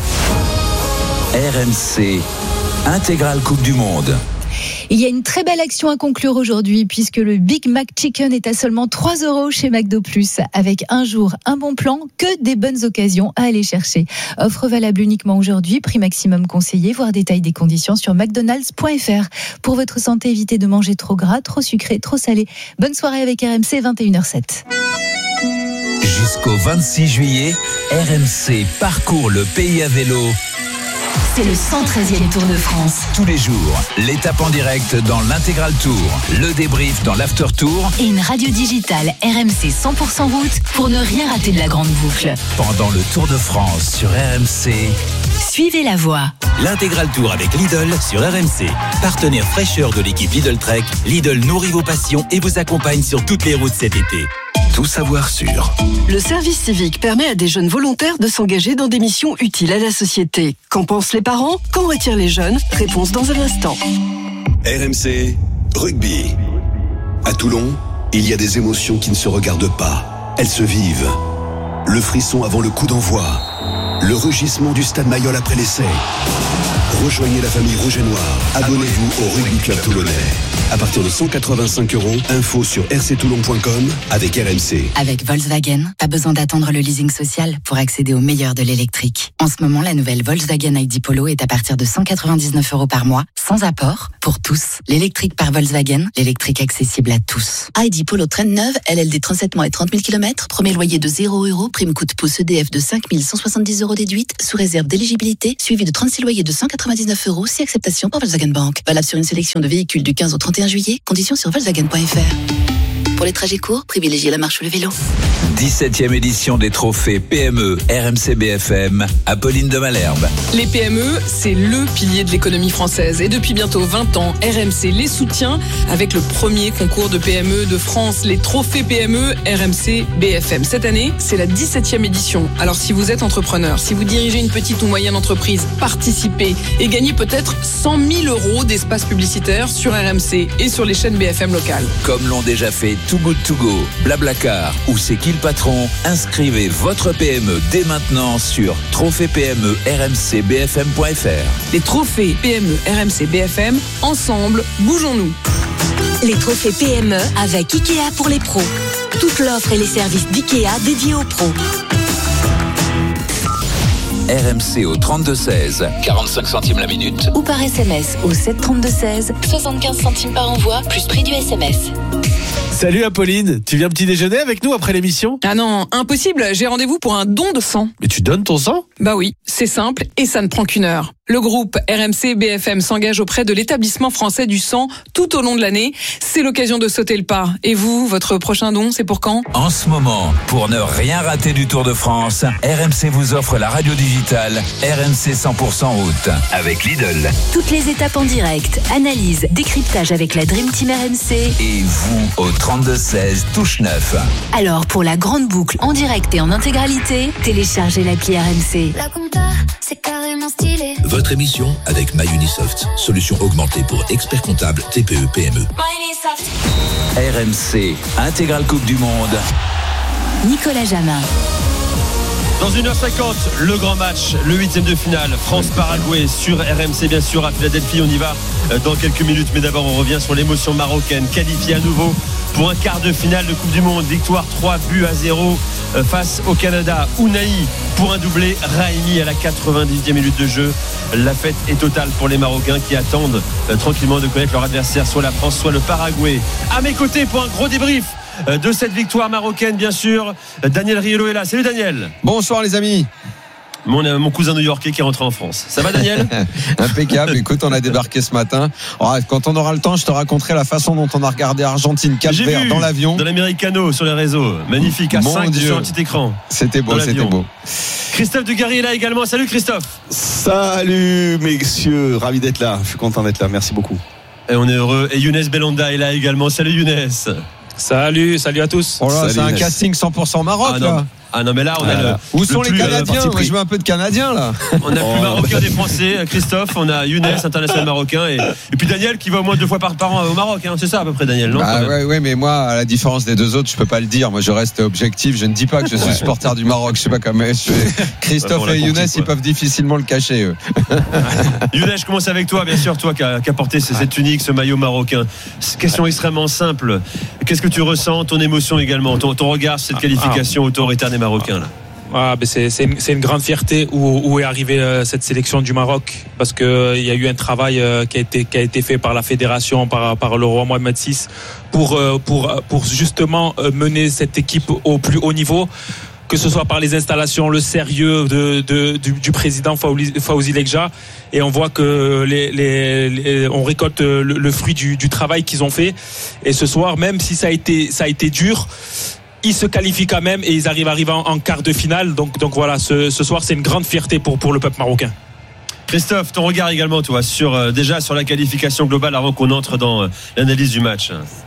R M C Intégrale Coupe du Monde. Il y a une très belle action à conclure aujourd'hui puisque le Big Mac Chicken est à seulement trois euros chez McDo Plus. Avec un jour, un bon plan, que des bonnes occasions à aller chercher. Offre valable uniquement aujourd'hui, prix maximum conseillé, voire détail des conditions sur mcdonalds point f r. Pour votre santé, évitez de manger trop gras, trop sucré, trop salé. Bonne soirée avec R M C, vingt et une heures sept. Jusqu'au vingt-six juillet, R M C parcourt le pays à vélo. C'est le cent treizième Tour de France. Tous les jours, l'étape en direct dans l'Intégral Tour, le débrief dans l'After Tour et une radio digitale R M C cent pour cent route pour ne rien rater de la grande boucle. Pendant le Tour de France sur R M C, suivez la voie. L'Intégral Tour avec Lidl sur R M C. Partenaire fraîcheur de l'équipe Lidl Trek, Lidl nourrit vos passions et vous accompagne sur toutes les routes cet été. Tout savoir sur. Le service civique permet à des jeunes volontaires de s'engager dans des missions utiles à la société. Qu'en pensent les parents ? Qu'en retirent les jeunes ? Réponse dans un instant. R M C Rugby. À Toulon, il y a des émotions qui ne se regardent pas. Elles se vivent. Le frisson avant le coup d'envoi. Le rugissement du stade Mayol après l'essai. Rejoignez la famille Rouge et Noir. Abonnez-vous au Rugby Club Toulonnais. À partir de cent quatre-vingt-cinq euros, info sur r c toulon point com avec R M C. Avec Volkswagen, pas besoin d'attendre le leasing social pour accéder au meilleur de l'électrique. En ce moment, la nouvelle Volkswagen I D Polo est à partir de cent quatre-vingt-dix-neuf euros par mois, sans apport, pour tous. L'électrique par Volkswagen, l'électrique accessible à tous. I D Polo traîne neuve, L L D trente-sept mois et trente mille kilomètres, premier loyer de zéro euros, prime coup de pouce E D F de cinq mille cent soixante-dix euros déduite, sous réserve d'éligibilité, suivi de trente-six loyers de cent quatre-vingt-dix-neuf euros, si acceptation par Volkswagen Bank. Valable sur une sélection de véhicules du quinze au trente et un juillet, conditions sur volkswagen point f r. Pour les trajets courts, privilégiez la marche ou le vélo. dix-septième édition des trophées P M E R M C B F M, Apolline de Malherbe. Les P M E, c'est le pilier de l'économie française. Et depuis bientôt vingt ans, R M C les soutient avec le premier concours de P M E de France, les trophées P M E R M C B F M. Cette année, c'est la dix-septième édition. Alors si vous êtes entrepreneur, si vous dirigez une petite ou moyenne entreprise, participez et gagnez peut-être cent mille euros d'espace publicitaire sur R M C et sur les chaînes B F M locales. Comme l'ont déjà fait Too Good To Go, Blablacar ou C'est qui le patron, inscrivez votre P M E dès maintenant sur trophée P M E R M C B F M point F R. Les trophées P M E R M C B F M, ensemble, bougeons-nous. Les trophées P M E avec Ikea pour les pros. Toute l'offre et les services d'Ikea dédiés aux pros. R M C au trente-deux seize, quarante-cinq centimes la minute. Ou par S M S au sept trente-deux seize, soixante-quinze centimes par envoi, plus prix du S M S. Salut Apolline, tu viens petit déjeuner avec nous après l'émission ? Ah non, impossible, j'ai rendez-vous pour un don de sang. Mais tu donnes ton sang ? Bah oui, c'est simple et ça ne prend qu'une heure. Le groupe R M C B F M s'engage auprès de l'établissement français du sang tout au long de l'année. C'est l'occasion de sauter le pas. Et vous, votre prochain don, c'est pour quand ? En ce moment, pour ne rien rater du Tour de France, R M C vous offre la radio digitale R M C cent pour cent route avec Lidl. Toutes les étapes en direct, analyse, décryptage avec la Dream Team R M C. Et vous au trente-deux seize, touche neuf. Alors pour la grande boucle en direct et en intégralité, téléchargez l'appli R M C. La compta, c'est carrément stylé. Votre émission avec MyUnisoft, solution augmentée pour experts comptables T P E P M E. R M C, intégrale Coupe du Monde. Nicolas Jamin. Dans une heure cinquante, le grand match, le huitième de finale, France-Paraguay sur R M C, bien sûr, à Philadelphie. On y va dans quelques minutes, mais d'abord on revient sur l'émotion marocaine, qualifiée à nouveau pour un quart de finale de Coupe du Monde. Victoire trois buts à zéro face au Canada. Ounahi pour un doublé, Raimi à la quatre-vingt-dixième minute de jeu. La fête est totale pour les Marocains qui attendent euh, tranquillement de connaître leur adversaire, soit la France, soit le Paraguay. À mes côtés pour un gros débrief euh, de cette victoire marocaine, bien sûr, Daniel Riolo est là. Salut Daniel. Bonsoir les amis. Mon, mon cousin new-yorkais qui est rentré en France. Ça va Daniel ? Impeccable. Écoute, on a débarqué ce matin. Alors, quand on aura le temps, je te raconterai la façon dont on a regardé Argentine-Cap-Vert dans l'avion. Dans l'Americano sur les réseaux. Magnifique, à Mon cinq Dieu. sur un petit écran. C'était beau, c'était beau. Christophe Dugarry est là également. Salut Christophe. Salut messieurs, ravi d'être là. Je suis content d'être là. Merci beaucoup. Et on est heureux. Et Younes Belanda est là également. Salut Younes. Salut, salut à tous. Oh là, Salut, c'est un Younes. casting cent pour cent Maroc Ah là. non. Ah non mais là on a Euh, le, Où sont le les plus, euh, Canadiens ? parti Moi, pris. je veux un peu de Canadiens là. On a Oh, plus marocain des Français, Christophe, on a Younes, international marocain, et, et puis Daniel qui va au moins deux fois par, par an au Maroc, hein, c'est ça à peu près Daniel, non ? Bah ouais, ouais, mais moi, à la différence des deux autres, je peux pas le dire. Moi, je reste objectif. Je ne dis pas que je suis supporter du Maroc. Je sais pas comment. Je... Christophe On l'a et compris, Younes, quoi. ils peuvent difficilement le cacher. Eux. Younes, je commence avec toi, bien sûr, toi qui as qui a porté cette tunique, ce maillot marocain. Question extrêmement simple. Qu'est-ce que tu ressens, ton émotion également, ton, ton regard sur cette qualification autoritaire des Marocains là ? Ah, ben c'est, c'est, une, c'est une grande fierté où, où est arrivée euh, cette sélection du Maroc, parce qu'il euh, y a eu un travail euh, qui, a été, qui a été fait par la fédération, par, par le roi Mohamed six, pour, euh, pour, pour justement euh, mener cette équipe au plus haut niveau, que ce soit par les installations, le sérieux de, de, du, du président Fawzi Lekja. Et on voit que les, les, les, on récolte le, le fruit du, du travail qu'ils ont fait. Et ce soir, même si ça a été, ça a été dur, ils se qualifient quand même et ils arrivent à arriver en, en quart de finale. Donc, donc voilà, ce, ce soir, c'est une grande fierté pour, pour le peuple marocain. Christophe, ton regard également, toi, sur, euh, déjà sur la qualification globale avant qu'on entre dans euh, l'analyse du match.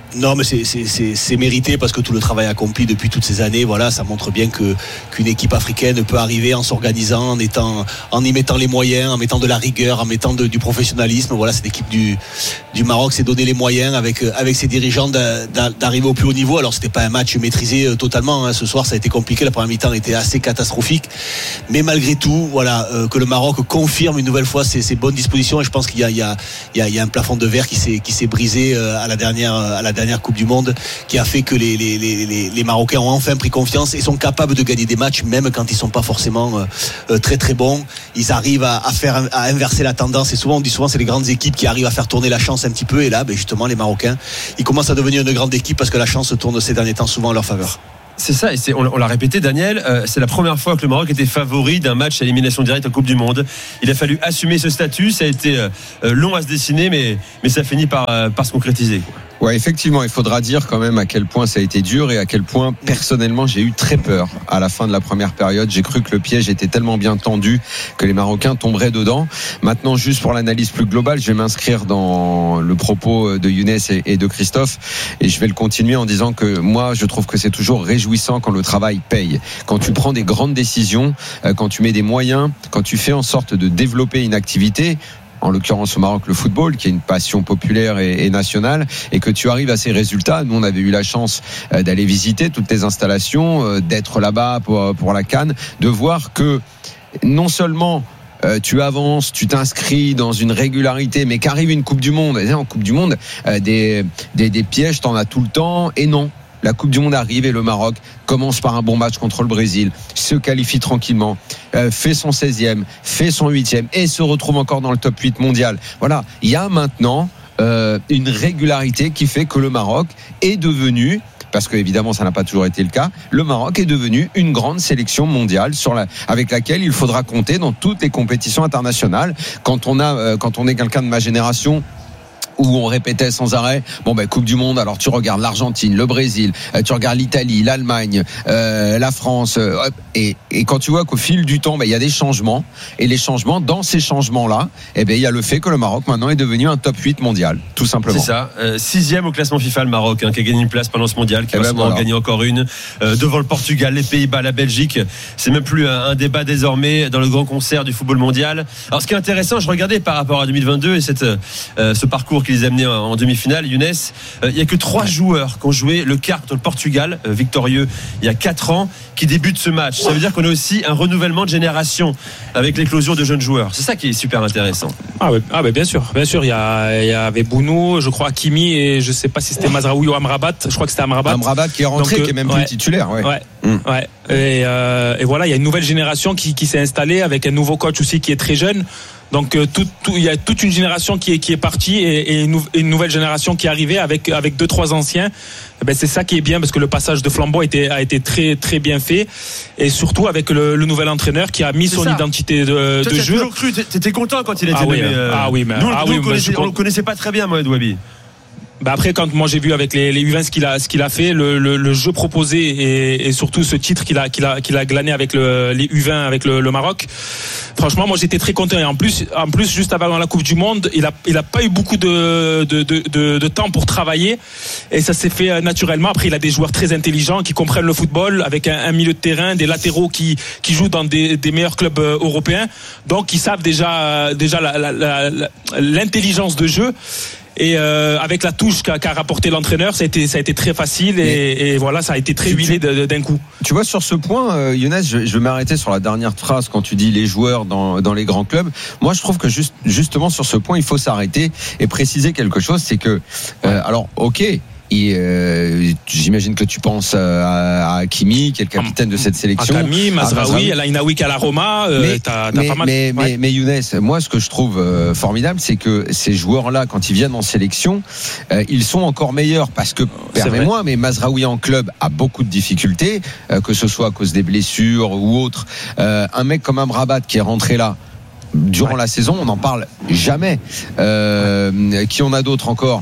Non, mais c'est, c'est, c'est, c'est mérité parce que tout le travail accompli depuis toutes ces années, voilà, ça montre bien que qu'une équipe africaine peut arriver en s'organisant, en étant, en y mettant les moyens, en mettant de la rigueur, en mettant de, du professionnalisme. Voilà, cette équipe du du Maroc s'est donné les moyens avec avec ses dirigeants d'arriver au plus haut niveau. Alors c'était pas un match maîtrisé totalement. Hein. Ce soir, ça a été compliqué. La première mi-temps était assez catastrophique, mais malgré tout, voilà, euh, que le Maroc confirme une nouvelle fois ses, ses bonnes dispositions. Et je pense qu'il y a il y a il y a, il y a un plafond de verre qui s'est qui s'est brisé euh, à la dernière à la dernière Coupe du Monde, qui a fait que les, les, les, les Marocains ont enfin pris confiance et sont capables de gagner des matchs même quand ils sont pas forcément euh, très très bons. Ils arrivent à, à faire à inverser la tendance, et souvent on dit souvent c'est les grandes équipes qui arrivent à faire tourner la chance un petit peu, et là ben justement les Marocains ils commencent à devenir une grande équipe parce que la chance tourne ces derniers temps souvent en leur faveur. C'est ça, et c'est, on, on l'a répété, Daniel, euh, c'est la première fois que le Maroc était favori d'un match à élimination directe en Coupe du Monde. Il a fallu assumer ce statut, ça a été euh, long à se dessiner, mais, mais ça finit par, euh, par se concrétiser, quoi. Ouais, effectivement, il faudra dire quand même à quel point ça a été dur et à quel point personnellement j'ai eu très peur à la fin de la première période. J'ai cru que le piège était tellement bien tendu que les Marocains tomberaient dedans. Maintenant, juste pour l'analyse plus globale, je vais m'inscrire dans le propos de Younes et de Christophe, et je vais le continuer en disant que moi je trouve que c'est toujours réjouissant quand le travail paye, quand tu prends des grandes décisions, quand tu mets des moyens, quand tu fais en sorte de développer une activité, en l'occurrence au Maroc le football, qui est une passion populaire et, et nationale, et que tu arrives à ces résultats. Nous on avait eu la chance d'aller visiter toutes tes installations, d'être là-bas pour, pour la CAN, de voir que non seulement Euh, tu avances, tu t'inscris dans une régularité, mais qu'arrive une Coupe du Monde, et en Coupe du Monde, euh, des, des, des pièges, t'en as tout le temps, et non. La Coupe du Monde arrive et le Maroc commence par un bon match contre le Brésil, se qualifie tranquillement, euh, fait son seizième, fait son huitième et se retrouve encore dans le top huit mondial. Voilà, il y a maintenant euh, une régularité qui fait que le Maroc est devenu, parce que évidemment ça n'a pas toujours été le cas, le Maroc est devenu une grande sélection mondiale sur la, avec laquelle il faudra compter dans toutes les compétitions internationales. Quand on a, euh, quand on est quelqu'un de ma génération, où on répétait sans arrêt, bon ben Coupe du Monde, alors tu regardes l'Argentine, le Brésil, euh, tu regardes l'Italie, l'Allemagne, euh, la France, euh, et, et quand tu vois qu'au fil du temps, ben il y a des changements, et les changements, dans ces changements-là, eh ben il y a le fait que le Maroc maintenant est devenu un top huit mondial, tout simplement. C'est ça, euh, sixième au classement FIFA le Maroc, hein, qui a gagné une place pendant ce mondial, qui eh va ben sûrement voilà. en gagner encore une, euh, devant le Portugal, les Pays-Bas, la Belgique. C'est même plus un, un débat désormais dans le grand concert du football mondial. Alors ce qui est intéressant, je regardais par rapport à deux mille vingt-deux et cette, euh, ce parcours qui les a amenés en, en demi-finale, Younes, il euh, n'y a que trois joueurs qui ont joué le quart contre le Portugal, euh, victorieux il y a quatre ans, qui débutent ce match. Ça veut dire qu'on a aussi un renouvellement de génération avec l'éclosion de jeunes joueurs. C'est ça qui est super intéressant. Ah ouais, ah ouais, bien sûr, bien sûr. Il y, a, il y avait Bounou, je crois Hakimi, et je sais pas si c'était Mazraoui ou Amrabat. Je crois que c'était Amrabat. Amrabat qui est rentré, Donc, euh, qui est même ouais, plus titulaire. Ouais. Ouais. Mmh. ouais. Et, euh, et voilà, il y a une nouvelle génération qui, qui s'est installée avec un nouveau coach aussi qui est très jeune. Donc tout, tout, il y a toute une génération qui est qui est partie et, et une, une nouvelle génération qui est arrivée avec avec deux trois anciens. Et ben c'est ça qui est bien, parce que le passage de flambeau a été a été très très bien fait, et surtout avec le, le nouvel entraîneur qui a mis c'est son ça. identité de, Toi, de t'as jeu. toujours cru, t'étais content quand il était ah nommé. Oui, euh... Ah oui, mais nous, ah nous oui, on connaissait, je... on le connaissait pas très bien, Mohamed Wabi. Bah après, quand moi j'ai vu avec les, les U vingt ce qu'il a ce qu'il a fait, le, le, le jeu proposé et, et surtout ce titre qu'il a qu'il a qu'il a glané avec le, les U vingt avec le, le Maroc. Franchement, moi j'étais très content, et en plus en plus juste avant la Coupe du Monde, il a il a pas eu beaucoup de de de, de, de temps pour travailler, et ça s'est fait naturellement. Après, il a des joueurs très intelligents qui comprennent le football, avec un, un milieu de terrain, des latéraux qui qui jouent dans des, des meilleurs clubs européens, donc ils savent déjà déjà la, la, la, la, l'intelligence de jeu. Et euh, avec la touche qu'a, qu'a rapporté l'entraîneur, ça a été ça a été très facile, et, et voilà, ça a été très huilé de, de, d'un coup. Tu vois, sur ce point, euh, Younes, je, je vais m'arrêter sur la dernière phrase quand tu dis les joueurs dans dans les grands clubs. Moi, je trouve que juste justement sur ce point, il faut s'arrêter et préciser quelque chose, c'est que euh, alors, ok. Et euh, j'imagine que tu penses à, à Hakimi, qui est le capitaine de cette sélection. Hakimi, Mazraoui, El Ainaoui à la Roma. Euh, mais, t'as, t'as mais, pas mal. Mais, ouais. mais, mais Younes, moi, ce que je trouve euh, formidable, c'est que ces joueurs-là, quand ils viennent en sélection, euh, ils sont encore meilleurs, parce que, permets-moi, mais Mazraoui en club a beaucoup de difficultés, euh, que ce soit à cause des blessures ou autres. Euh, un mec comme Amrabat qui est rentré là durant ouais. la saison, on n'en parle jamais. Euh, qui en a d'autres encore?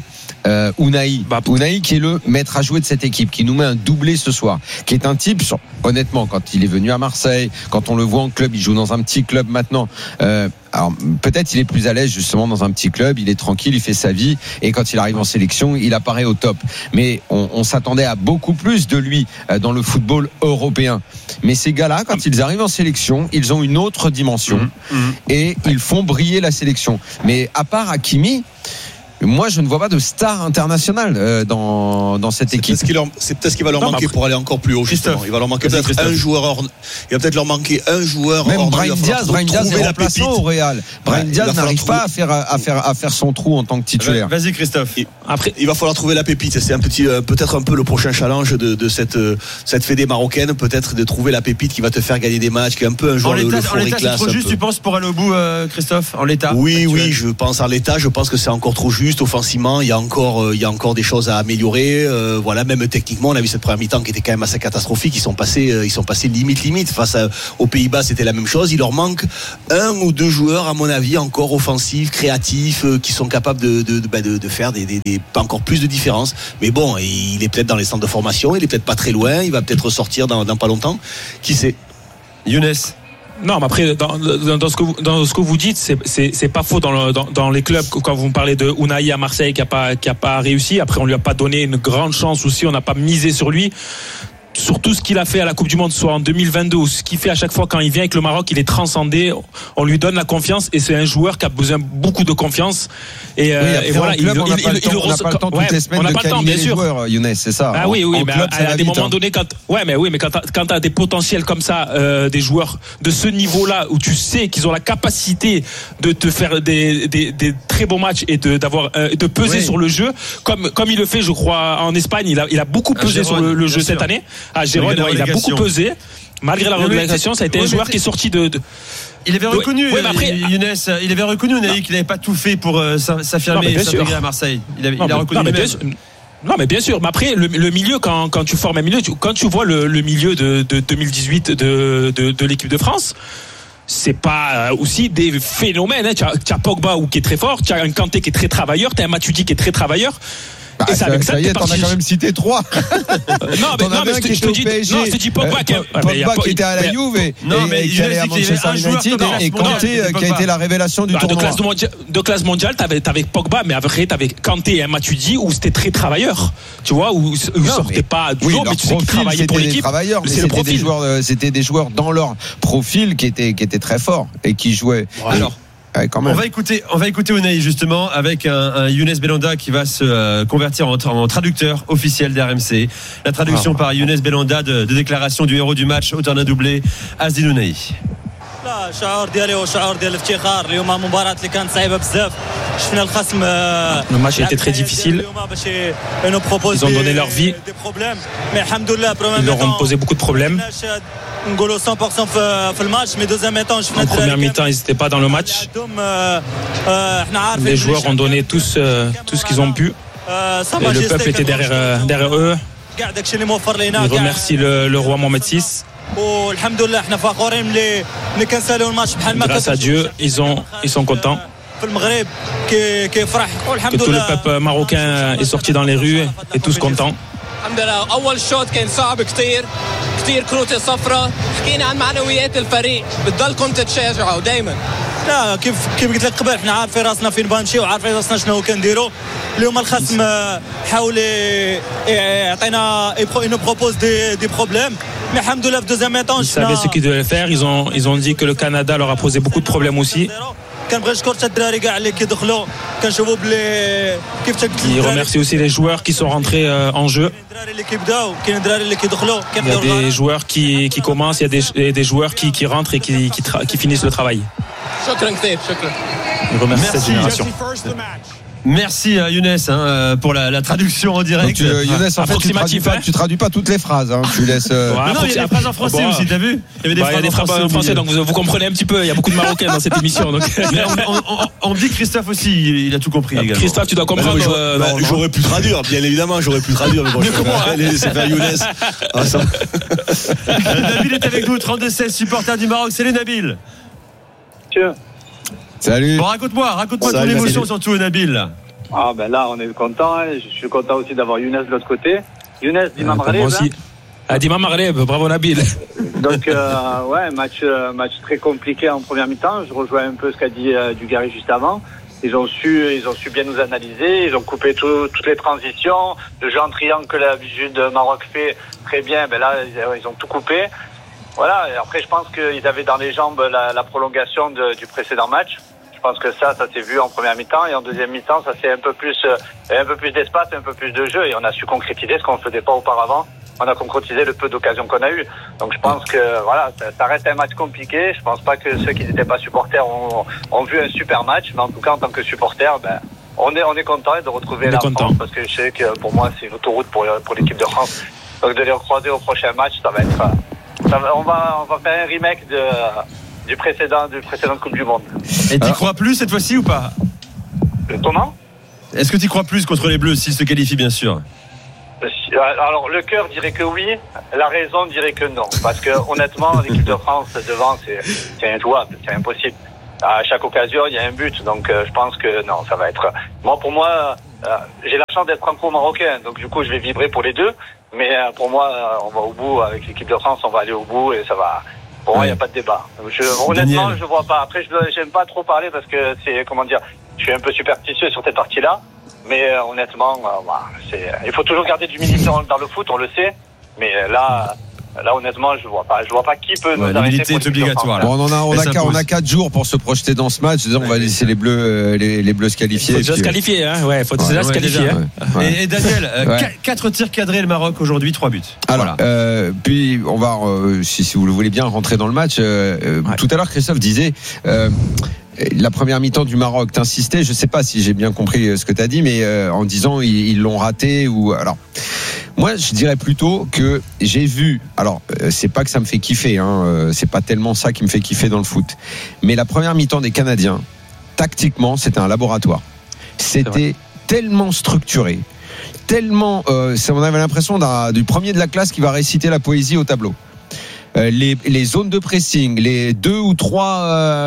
euh, Unai. Bah, Unai qui est le maître à jouer de cette équipe, qui nous met un doublé ce soir, qui est un type, honnêtement, quand il est venu à Marseille, quand on le voit en club, il joue dans un petit club maintenant. Euh, alors peut-être il est plus à l'aise justement dans un petit club, il est tranquille, il fait sa vie, et quand il arrive en sélection, il apparaît au top. Mais on, on s'attendait à beaucoup plus de lui dans le football européen. Mais ces gars-là, quand ils arrivent en sélection, ils ont une autre dimension mmh, mmh. et ils font briller la sélection. Mais à part Hakimi, moi je ne vois pas de star internationale euh, dans, dans cette c'est équipe. Peut-être leur, c'est peut-être ce qu'il va leur non, manquer pour aller encore plus haut, justement. Il va leur manquer peut-être Christophe. un joueur hors, il va peut-être leur manquer un joueur même hors. Brahim Diaz, Brahim Diaz est remplaçant au Real. Brahim ouais, Diaz n'arrive trouver... pas à faire, à, faire, à faire son trou en tant que titulaire. Vas-y Christophe. Et après, il va falloir trouver la pépite. C'est un petit, euh, peut-être un peu le prochain challenge de, de cette, euh, cette fédé marocaine, peut-être de trouver la pépite qui va te faire gagner des matchs, qui est un peu un joueur en de l'état, en l'état c'est trop juste, tu penses, pour aller au bout, euh, Christophe, en l'état? Oui, actuel. oui, je pense en l'état, je pense que c'est encore trop juste offensivement. Il y a encore, euh, il y a encore des choses à améliorer. Euh, voilà, même techniquement, on a vu cette première mi-temps qui était quand même assez catastrophique. Ils sont passés, euh, ils sont passés limite limite face à, aux Pays-Bas, c'était la même chose. Il leur manque un ou deux joueurs, à mon avis, encore offensifs, créatifs, euh, qui sont capables de, de, de, de, de faire des, des, des, encore plus de différence. Mais bon, il est peut-être dans les centres de formation, il est peut-être pas très loin, il va peut-être ressortir dans, dans pas longtemps. Qui sait? Younes. Non, mais après, dans, dans, dans, ce que vous, dans ce que vous dites, c'est, c'est, c'est pas faux dans, le, dans, dans les clubs. Quand vous me parlez de Unai à Marseille qui a pas, qui a pas réussi, après on lui a pas donné une grande chance aussi, on n'a pas misé sur lui. Sur tout ce qu'il a fait à la Coupe du Monde, soit en deux mille vingt-deux, ou ce qu'il fait à chaque fois quand il vient avec le Maroc, il est transcendé. On lui donne la confiance et c'est un joueur qui a besoin beaucoup de confiance. Et, oui, et voilà, club, il, on n'a pas, il, pas le temps toutes ouais, les semaines de câliner les joueurs, Younes, c'est ça. Ah oui, oui, en mais club, à, à des vite, moments hein. donnés, quand, ouais, mais oui, mais quand t'as, quand t'as des potentiels comme ça, euh, des joueurs de ce niveau-là, où tu sais qu'ils ont la capacité de te faire des, des, des très beaux matchs et de, d'avoir, euh, de peser oui. sur le jeu, comme, comme il le fait, je crois, en Espagne, il a, il a beaucoup pesé Gérone, sur le, le jeu sûr. cette année. À Gérone, ouais, il a beaucoup pesé. Malgré la relégation, ça a été un joueur qui est sorti de, de il avait reconnu, ouais, après, Younes, il avait reconnu Unai qu'il n'avait pas tout fait pour euh, s'affirmer et s'intégrer à Marseille. Il, avait, non, il a reconnu non, lui-même. Non, mais bien sûr. Mais après, le, le milieu, quand, quand tu formes un milieu, tu, quand tu vois le, le milieu de, de deux mille dix-huit de, de, de l'équipe de France, c'est pas aussi des phénomènes. Hein. Tu as, tu as Pogba qui est très fort, tu as un Kanté qui est très travailleur, tu as un Matuidi qui est très travailleur. Bah, et ça, ça, ça y est, t'en as quand même cité trois. non, mais, non, mais je, te, je te dis, non, je te dis Pogba, euh, Pogba qui était à la Juve et, non, mais et qui allait à Manchester United et Kanté qui a été la révélation du bah, tournoi. De classe, mondiale, de classe mondiale, t'avais, t'avais Pogba, mais après t'avais Kanté et un Matuidi où c'était très travailleur. Tu vois, où, où ils sortaient pas du lot, mais tu sais qu'ils travaillaient pour l'équipe. C'est le profil. C'était des joueurs dans leur profil qui étaient qui étaient très forts et qui jouaient. Alors. Ouais, on va écouter, on va écouter Unai justement avec un, un Younes Belhanda qui va se euh, convertir en, en traducteur officiel d'R M C. La traduction ah. par Younes Belhanda de, de déclaration du héros du match au terrain doublé, Azdin Unai. Le match a été très difficile. Ils ont donné leur vie. Ils leur ont posé beaucoup de problèmes. En première mi-temps, ils n'étaient pas dans le match. Les joueurs ont donné tous, euh, tout ce qu'ils ont pu. Et le peuple était derrière, euh, derrière eux. Ils remercient le, le roi Mohamed six. Grâce à Dieu, ils, ont, ils sont contents. Que tout le peuple marocain est sorti dans les rues et tous contents. أول شوط كان صعب كتير كتير كروت صفرة حكينا عن معنويات الفريق بتضلكم تتشجعوا دايما لا كيف كيف قلت لك قبل احنا عارفين راسنا فين بنمشي وعارفين راسنا شنو كنديروا اليوم الخصم حاول يعطينا ينو بروبوز دي دي بروبليم mais alhamdoulilah في deuxième mi-temps ils savaient ce qu'ils devaient faire. Ils ont ils ont dit que le Canada leur a posé beaucoup de problèmes aussi. Il remercie aussi les joueurs qui sont rentrés euh, en jeu. Il y a des joueurs qui, qui commencent, il y a des, et des joueurs qui, qui rentrent et qui, qui, tra- qui finissent le travail. Il remercie cette génération. Merci Younes hein, pour la, la traduction en direct. Donc, tu, euh, Younes, en fait, tu traduis, pas, tu traduis pas toutes les phrases. Hein. Tu laisses. Euh... Ouais, non, il y a des phrases en français bon, aussi, t'as vu? Il y avait des bah, phrases, y a des phrases en français, français donc vous, vous comprenez un petit peu. Il y a beaucoup de Marocains dans cette émission. Donc. Mais on, on, on, on dit Christophe aussi, il a tout compris également. Christophe, tu dois comprendre. Bah, euh, bah, non, j'aurais pu traduire, bien évidemment, j'aurais pu traduire. Mais bon, je vais laisser faire Younes. Ah, ça... Nabil est avec nous, trente-deux seize, supporter du Maroc. Salut Nabil. Tiens. Salut. Bon, raconte-moi, raconte-moi ton émotion surtout, Nabil. Ah ben là, on est content. Hein. Je suis content aussi d'avoir Younes de l'autre côté. Younes, Dima Marleb. Moi aussi. Ah, Dima Marleb, bravo Nabil. Donc, euh, ouais, match, euh, match très compliqué en première mi-temps. Je rejoins un peu ce qu'a dit euh, Dugarry juste avant. Ils ont su, ils ont su bien nous analyser. Ils ont coupé tout, toutes les transitions. Le jeu en triangle que l'habitude Maroc fait très bien. Ben là, ils, ils ont tout coupé. Voilà. Et après, je pense qu'ils avaient dans les jambes la, la prolongation de, du précédent match. Je pense que ça, ça s'est vu en première mi-temps, et en deuxième mi-temps, ça c'est un peu plus, euh, un peu plus d'espace, un peu plus de jeu, et on a su concrétiser ce qu'on ne faisait pas auparavant. On a concrétisé le peu d'occasions qu'on a eu. Donc je pense que voilà, ça, ça reste un match compliqué. Je pense pas que ceux qui n'étaient pas supporters ont, ont vu un super match, mais en tout cas en tant que supporters, ben on est on est content de retrouver la France, parce que je sais que pour moi c'est une autoroute pour pour l'équipe de France. Donc de les recroiser au prochain match, ça va être, ça va, on va on va faire un remake de du précédent du précédent Coupe du Monde. Et t'y crois plus cette fois-ci ou pas? Comment? Est-ce que t'y crois plus contre les Bleus s'ils se qualifient, bien sûr? Alors le cœur dirait que oui, la raison dirait que non, parce que honnêtement l'équipe de France devant c'est, c'est injouable, c'est impossible. À chaque occasion il y a un but, donc euh, je pense que non, ça va être. Moi pour moi, euh, j'ai la chance d'être franco-marocain, donc du coup je vais vibrer pour les deux, mais euh, pour moi euh, on va au bout avec l'équipe de France, on va aller au bout et ça va. Pour moi il n'y a pas de débat. Je, honnêtement Daniel. Je vois pas. Après je j'aime pas trop parler parce que c'est comment dire, je suis un peu superstitieux sur cette partie-là. Mais euh, honnêtement, euh, bah, c'est, il faut toujours garder du humilité dans, dans le foot, on le sait. Mais euh, là, là honnêtement, je vois pas, je vois pas qui peut ouais, nous arrêter. L'humilité est obligatoire. Bon, on en a, on a, on a quatre jours pour se projeter dans ce match. On va laisser les Bleus, euh, les, les Bleus se qualifier. Il faut déjà se qualifier, hein. Ouais, faut déjà ouais, se qualifier. Déjà, hein. ouais. Et, et Daniel, euh, ouais. quatre tirs cadrés le Maroc aujourd'hui, trois buts. Alors, voilà. euh, puis on va, euh, si, si vous le voulez bien, rentrer dans le match. Euh, ouais. Tout à l'heure, Christophe disait. Euh, La première mi-temps du Maroc, t'insistais, je sais pas si j'ai bien compris ce que t'as dit, mais euh, en disant ils, ils l'ont raté ou alors. Moi, je dirais plutôt que j'ai vu. Alors, euh, c'est pas que ça me fait kiffer, hein, euh, c'est pas tellement ça qui me fait kiffer dans le foot. Mais la première mi-temps des Canadiens, tactiquement, c'était un laboratoire. C'était tellement structuré, tellement. Euh, on avait l'impression d'un, du premier de la classe qui va réciter la poésie au tableau. Les, les zones de pressing, les deux ou trois,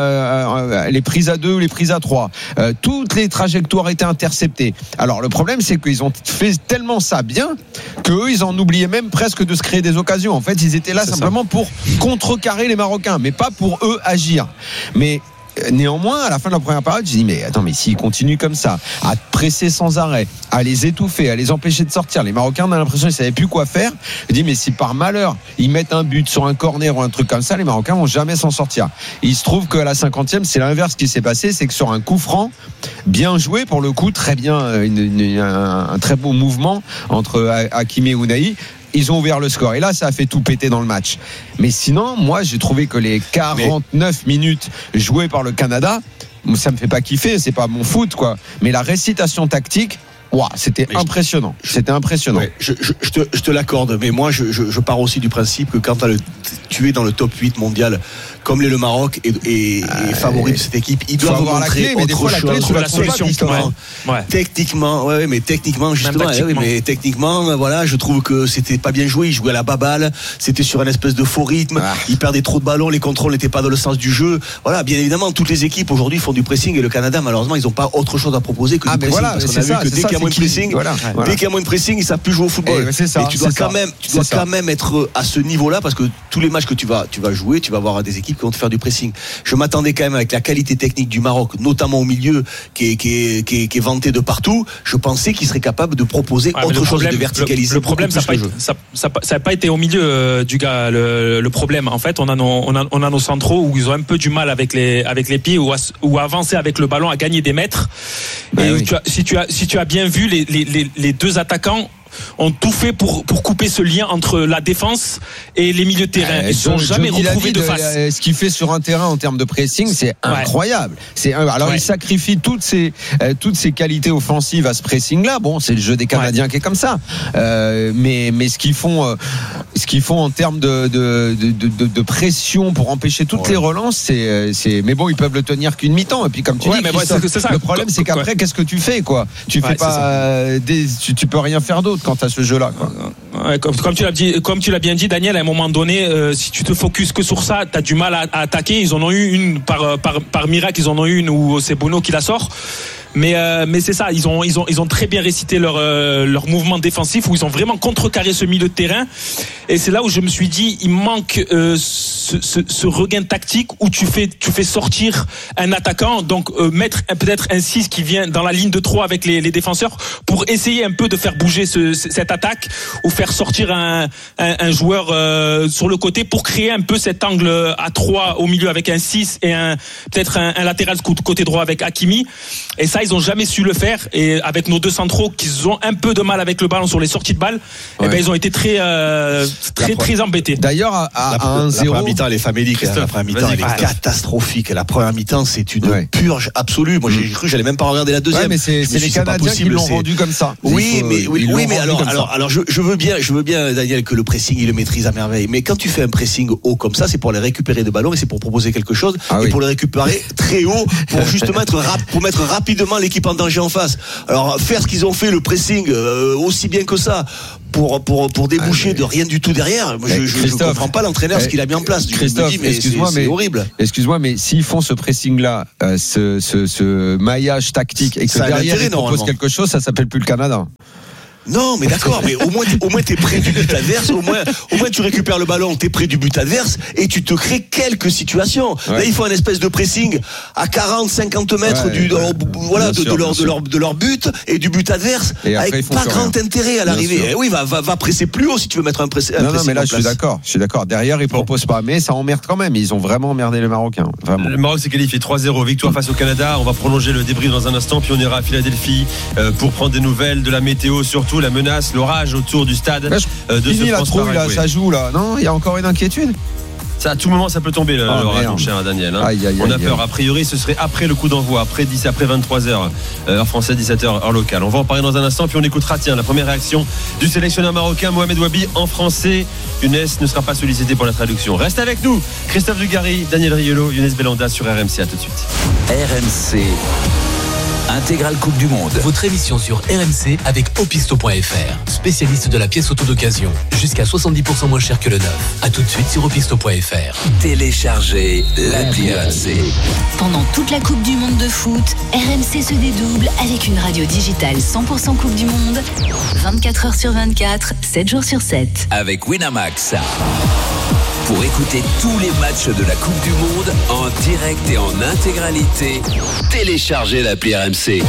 euh, les prises à deux, les prises à trois, euh, toutes les trajectoires étaient interceptées. Alors le problème, c'est qu'ils ont fait tellement ça bien qu'eux, ils en oubliaient même presque de se créer des occasions. En fait, ils étaient là c'est simplement ça. Pour contrecarrer les Marocains, mais pas pour eux agir. Mais néanmoins, à la fin de la première période, j'ai dit mais attends, mais s'ils continuent comme ça, à presser sans arrêt, à les étouffer, à les empêcher de sortir, les Marocains, on a l'impression qu'ils savaient plus quoi faire. Je dis mais si par malheur ils mettent un but sur un corner ou un truc comme ça, les Marocains vont jamais s'en sortir. Il se trouve qu'à la cinquantième, c'est l'inverse qui s'est passé, c'est que sur un coup franc, bien joué pour le coup, très bien, une, une, un, un très beau mouvement entre Hakimi et Ounahi. Ils ont ouvert le score et là ça a fait tout péter dans le match. Mais sinon moi j'ai trouvé que les quarante-neuf mais... minutes jouées par le Canada, ça me fait pas kiffer, c'est pas mon foot quoi. Mais la récitation tactique, wow, c'était mais impressionnant. Je, c'était impressionnant. Ouais, je, je, je, te, je te l'accorde, mais moi je, je, je pars aussi du principe que quand le, tu es dans le top huit mondial, comme l'est le Maroc et, et, et favori de cette équipe, il doit avoir la clé, mais des fois la clé sur la solution. Ouais. Ouais. Techniquement, ouais, mais techniquement justement, ouais, mais techniquement, voilà, je trouve que c'était pas bien joué. Il jouait à la baballe, c'était sur un espèce de faux rythme. Ah. Il perdait trop de ballons, les contrôles n'étaient pas dans le sens du jeu. Voilà, bien évidemment, toutes les équipes aujourd'hui font du pressing et le Canada, malheureusement, ils n'ont pas autre chose à proposer que ah, du pressing. Voilà, parce qu'on a vu ça, que dès qu'il y a moins de pressing, voilà, voilà. dès qu'il y a moins de pressing, ils savent plus jouer au football. Et, ça, et tu dois quand ça. même, tu dois c'est quand ça. même être à ce niveau-là parce que tous les matchs que tu vas, tu vas jouer, tu vas avoir des équipes qui vont te faire du pressing. Je m'attendais quand même avec la qualité technique du Maroc, notamment au milieu, qui est, qui est, qui est, qui est vantée de partout. Je pensais qu'il serait capable de proposer ouais, autre chose problème, de verticaliser. Le, le problème, ça n'a pas, pas, pas été au milieu euh, du gars. Le, le problème, en fait, on a, nos, on, a, on a nos centraux où ils ont un peu du mal avec les, avec les pieds ou à, ou à avancer avec le ballon, à gagner des mètres. Ben et oui. tu as, si, tu as, si tu as bien vu, les, les, les, les deux attaquants ont tout fait pour, pour couper ce lien entre la défense et les milieux de terrain. Euh, Ils n'ont jamais retrouvé de, de face. Euh, ce qu'il fait sur un terrain en termes de pressing, c'est incroyable. Ouais. C'est, alors, ouais. il sacrifie toutes ses, euh, toutes ses qualités offensives à ce pressing-là. Bon, c'est le jeu des Canadiens ouais. qui est comme ça. Euh, mais, mais ce qu'ils font, euh, ce qu'ils font en termes de, de, de, de, de pression pour empêcher toutes ouais. les relances, c'est, c'est, mais bon, ils peuvent le tenir qu'une mi-temps. Et puis, comme tu ouais, dis, mais ouais, c'est, c'est ça. Le problème, c'est qu'après, qu'est-ce que tu fais, quoi? Tu fais ouais, pas, euh, des, tu, tu peux rien faire d'autre quant à ce jeu-là. Ouais, comme, comme tu l'as dit, comme tu l'as bien dit, Daniel, à un moment donné, euh, si tu te focuses que sur ça, t'as du mal à, à attaquer. Ils en ont eu une par, par, par miracle, ils en ont eu une où c'est Bono qui la sort. Mais euh, mais c'est ça, ils ont ils ont ils ont très bien récité leur euh, leur mouvement défensif où ils ont vraiment contrecarré ce milieu de terrain. Et c'est là où je me suis dit, il manque euh, ce, ce, ce regain tactique où tu fais tu fais sortir un attaquant, donc euh, mettre un, peut-être un six qui vient dans la ligne de trois avec les, les défenseurs pour essayer un peu de faire bouger ce, cette attaque ou faire sortir un un, un joueur euh, sur le côté pour créer un peu cet angle à trois au milieu avec un six et un peut-être un, un latéral côté droit avec Hakimi. Et ça, ils ont jamais su le faire. Et avec nos deux centraux qui ont un peu de mal avec le ballon sur les sorties de balles, ouais. eh ben ils ont été très euh, très très embêtés. D'ailleurs, à, à, la, à un zéro, la première mi-temps elle est famélique. La première mi-temps elle est catastrophique. La première mi-temps c'est une ouais. purge absolue. Moi j'ai cru j'allais même pas regarder la deuxième. Ouais, mais c'est, c'est les Canadiens qui l'ont rendu comme ça. Oui, mais oui, oui mais alors alors alors je, je veux bien je veux bien Daniel que le pressing il le maîtrise à merveille. Mais quand tu fais un pressing haut comme ça, c'est pour aller récupérer des ballons et c'est pour proposer quelque chose ah, et oui. pour les récupérer très haut pour justement être rap, pour mettre rapidement l'équipe en danger en face. Alors faire ce qu'ils ont fait, le pressing euh, aussi bien que ça pour pour pour déboucher ah, mais... de rien du tout derrière. Je, je, je comprends pas l'entraîneur ce qu'il a mis en place. Christophe, dis, mais excuse-moi, c'est, mais c'est horrible. Excuse-moi, mais s'ils font ce pressing là, euh, ce, ce ce maillage tactique et que ça derrière ils proposent quelque chose, ça s'appelle plus le Canada. Non, mais d'accord, mais au moins, au moins t'es près du but adverse, au moins, au moins tu récupères le ballon, t'es près du but adverse et tu te crées quelques situations. Ouais. Là, il faut un espèce de pressing à quarante, cinquante mètres ouais, du, ouais. voilà, de, sûr, de, leur, de leur, de leur but et du but adverse, et avec pas grand rien. Intérêt à l'arrivée. Eh oui, va, va, va presser plus haut si tu veux mettre un, press, un non, pressing. Non, mais là, je suis d'accord, je suis d'accord. Derrière, ils proposent pas, mais ça emmerde quand même. Ils ont vraiment emmerdé les Marocains. Vraiment. Le Maroc s'est qualifié trois zéro, victoire face au Canada. On va prolonger le débrief dans un instant, puis on ira à Philadelphie euh, pour prendre des nouvelles de la météo, surtout la menace, l'orage autour du stade euh, de ce la trouille là, ça joue là, non? Il y a encore une inquiétude. Ça, à tout moment, ça peut tomber le, oh, l'orage, mon cher Daniel. Hein. Aïe, aïe, on a aïe, peur. aïe. A priori, ce serait après le coup d'envoi, après dix, après vingt-trois heures, heure française, dix-sept heures, heure locale. On va en parler dans un instant, puis on écoutera, tiens, la première réaction du sélectionneur marocain Mohamed Wabi en français. Younes ne sera pas sollicité pour la traduction. Reste avec nous, Christophe Dugarry, Daniel Riolo, Younes Belanda sur R M C. À tout de suite. R M C. Intégrale Coupe du Monde. Votre émission sur R M C avec Opisto point F R, spécialiste de la pièce auto d'occasion. Jusqu'à soixante-dix pour cent moins cher que le neuf. A tout de suite sur Opisto point F R. Téléchargez l'appli R M C. Pendant toute la Coupe du Monde de foot, R M C se dédouble avec une radio digitale cent pour cent Coupe du Monde, vingt-quatre heures sur vingt-quatre, sept jours sur sept. Avec Winamax. Pour écouter tous les matchs de la Coupe du Monde en direct et en intégralité, téléchargez l'appli R M C.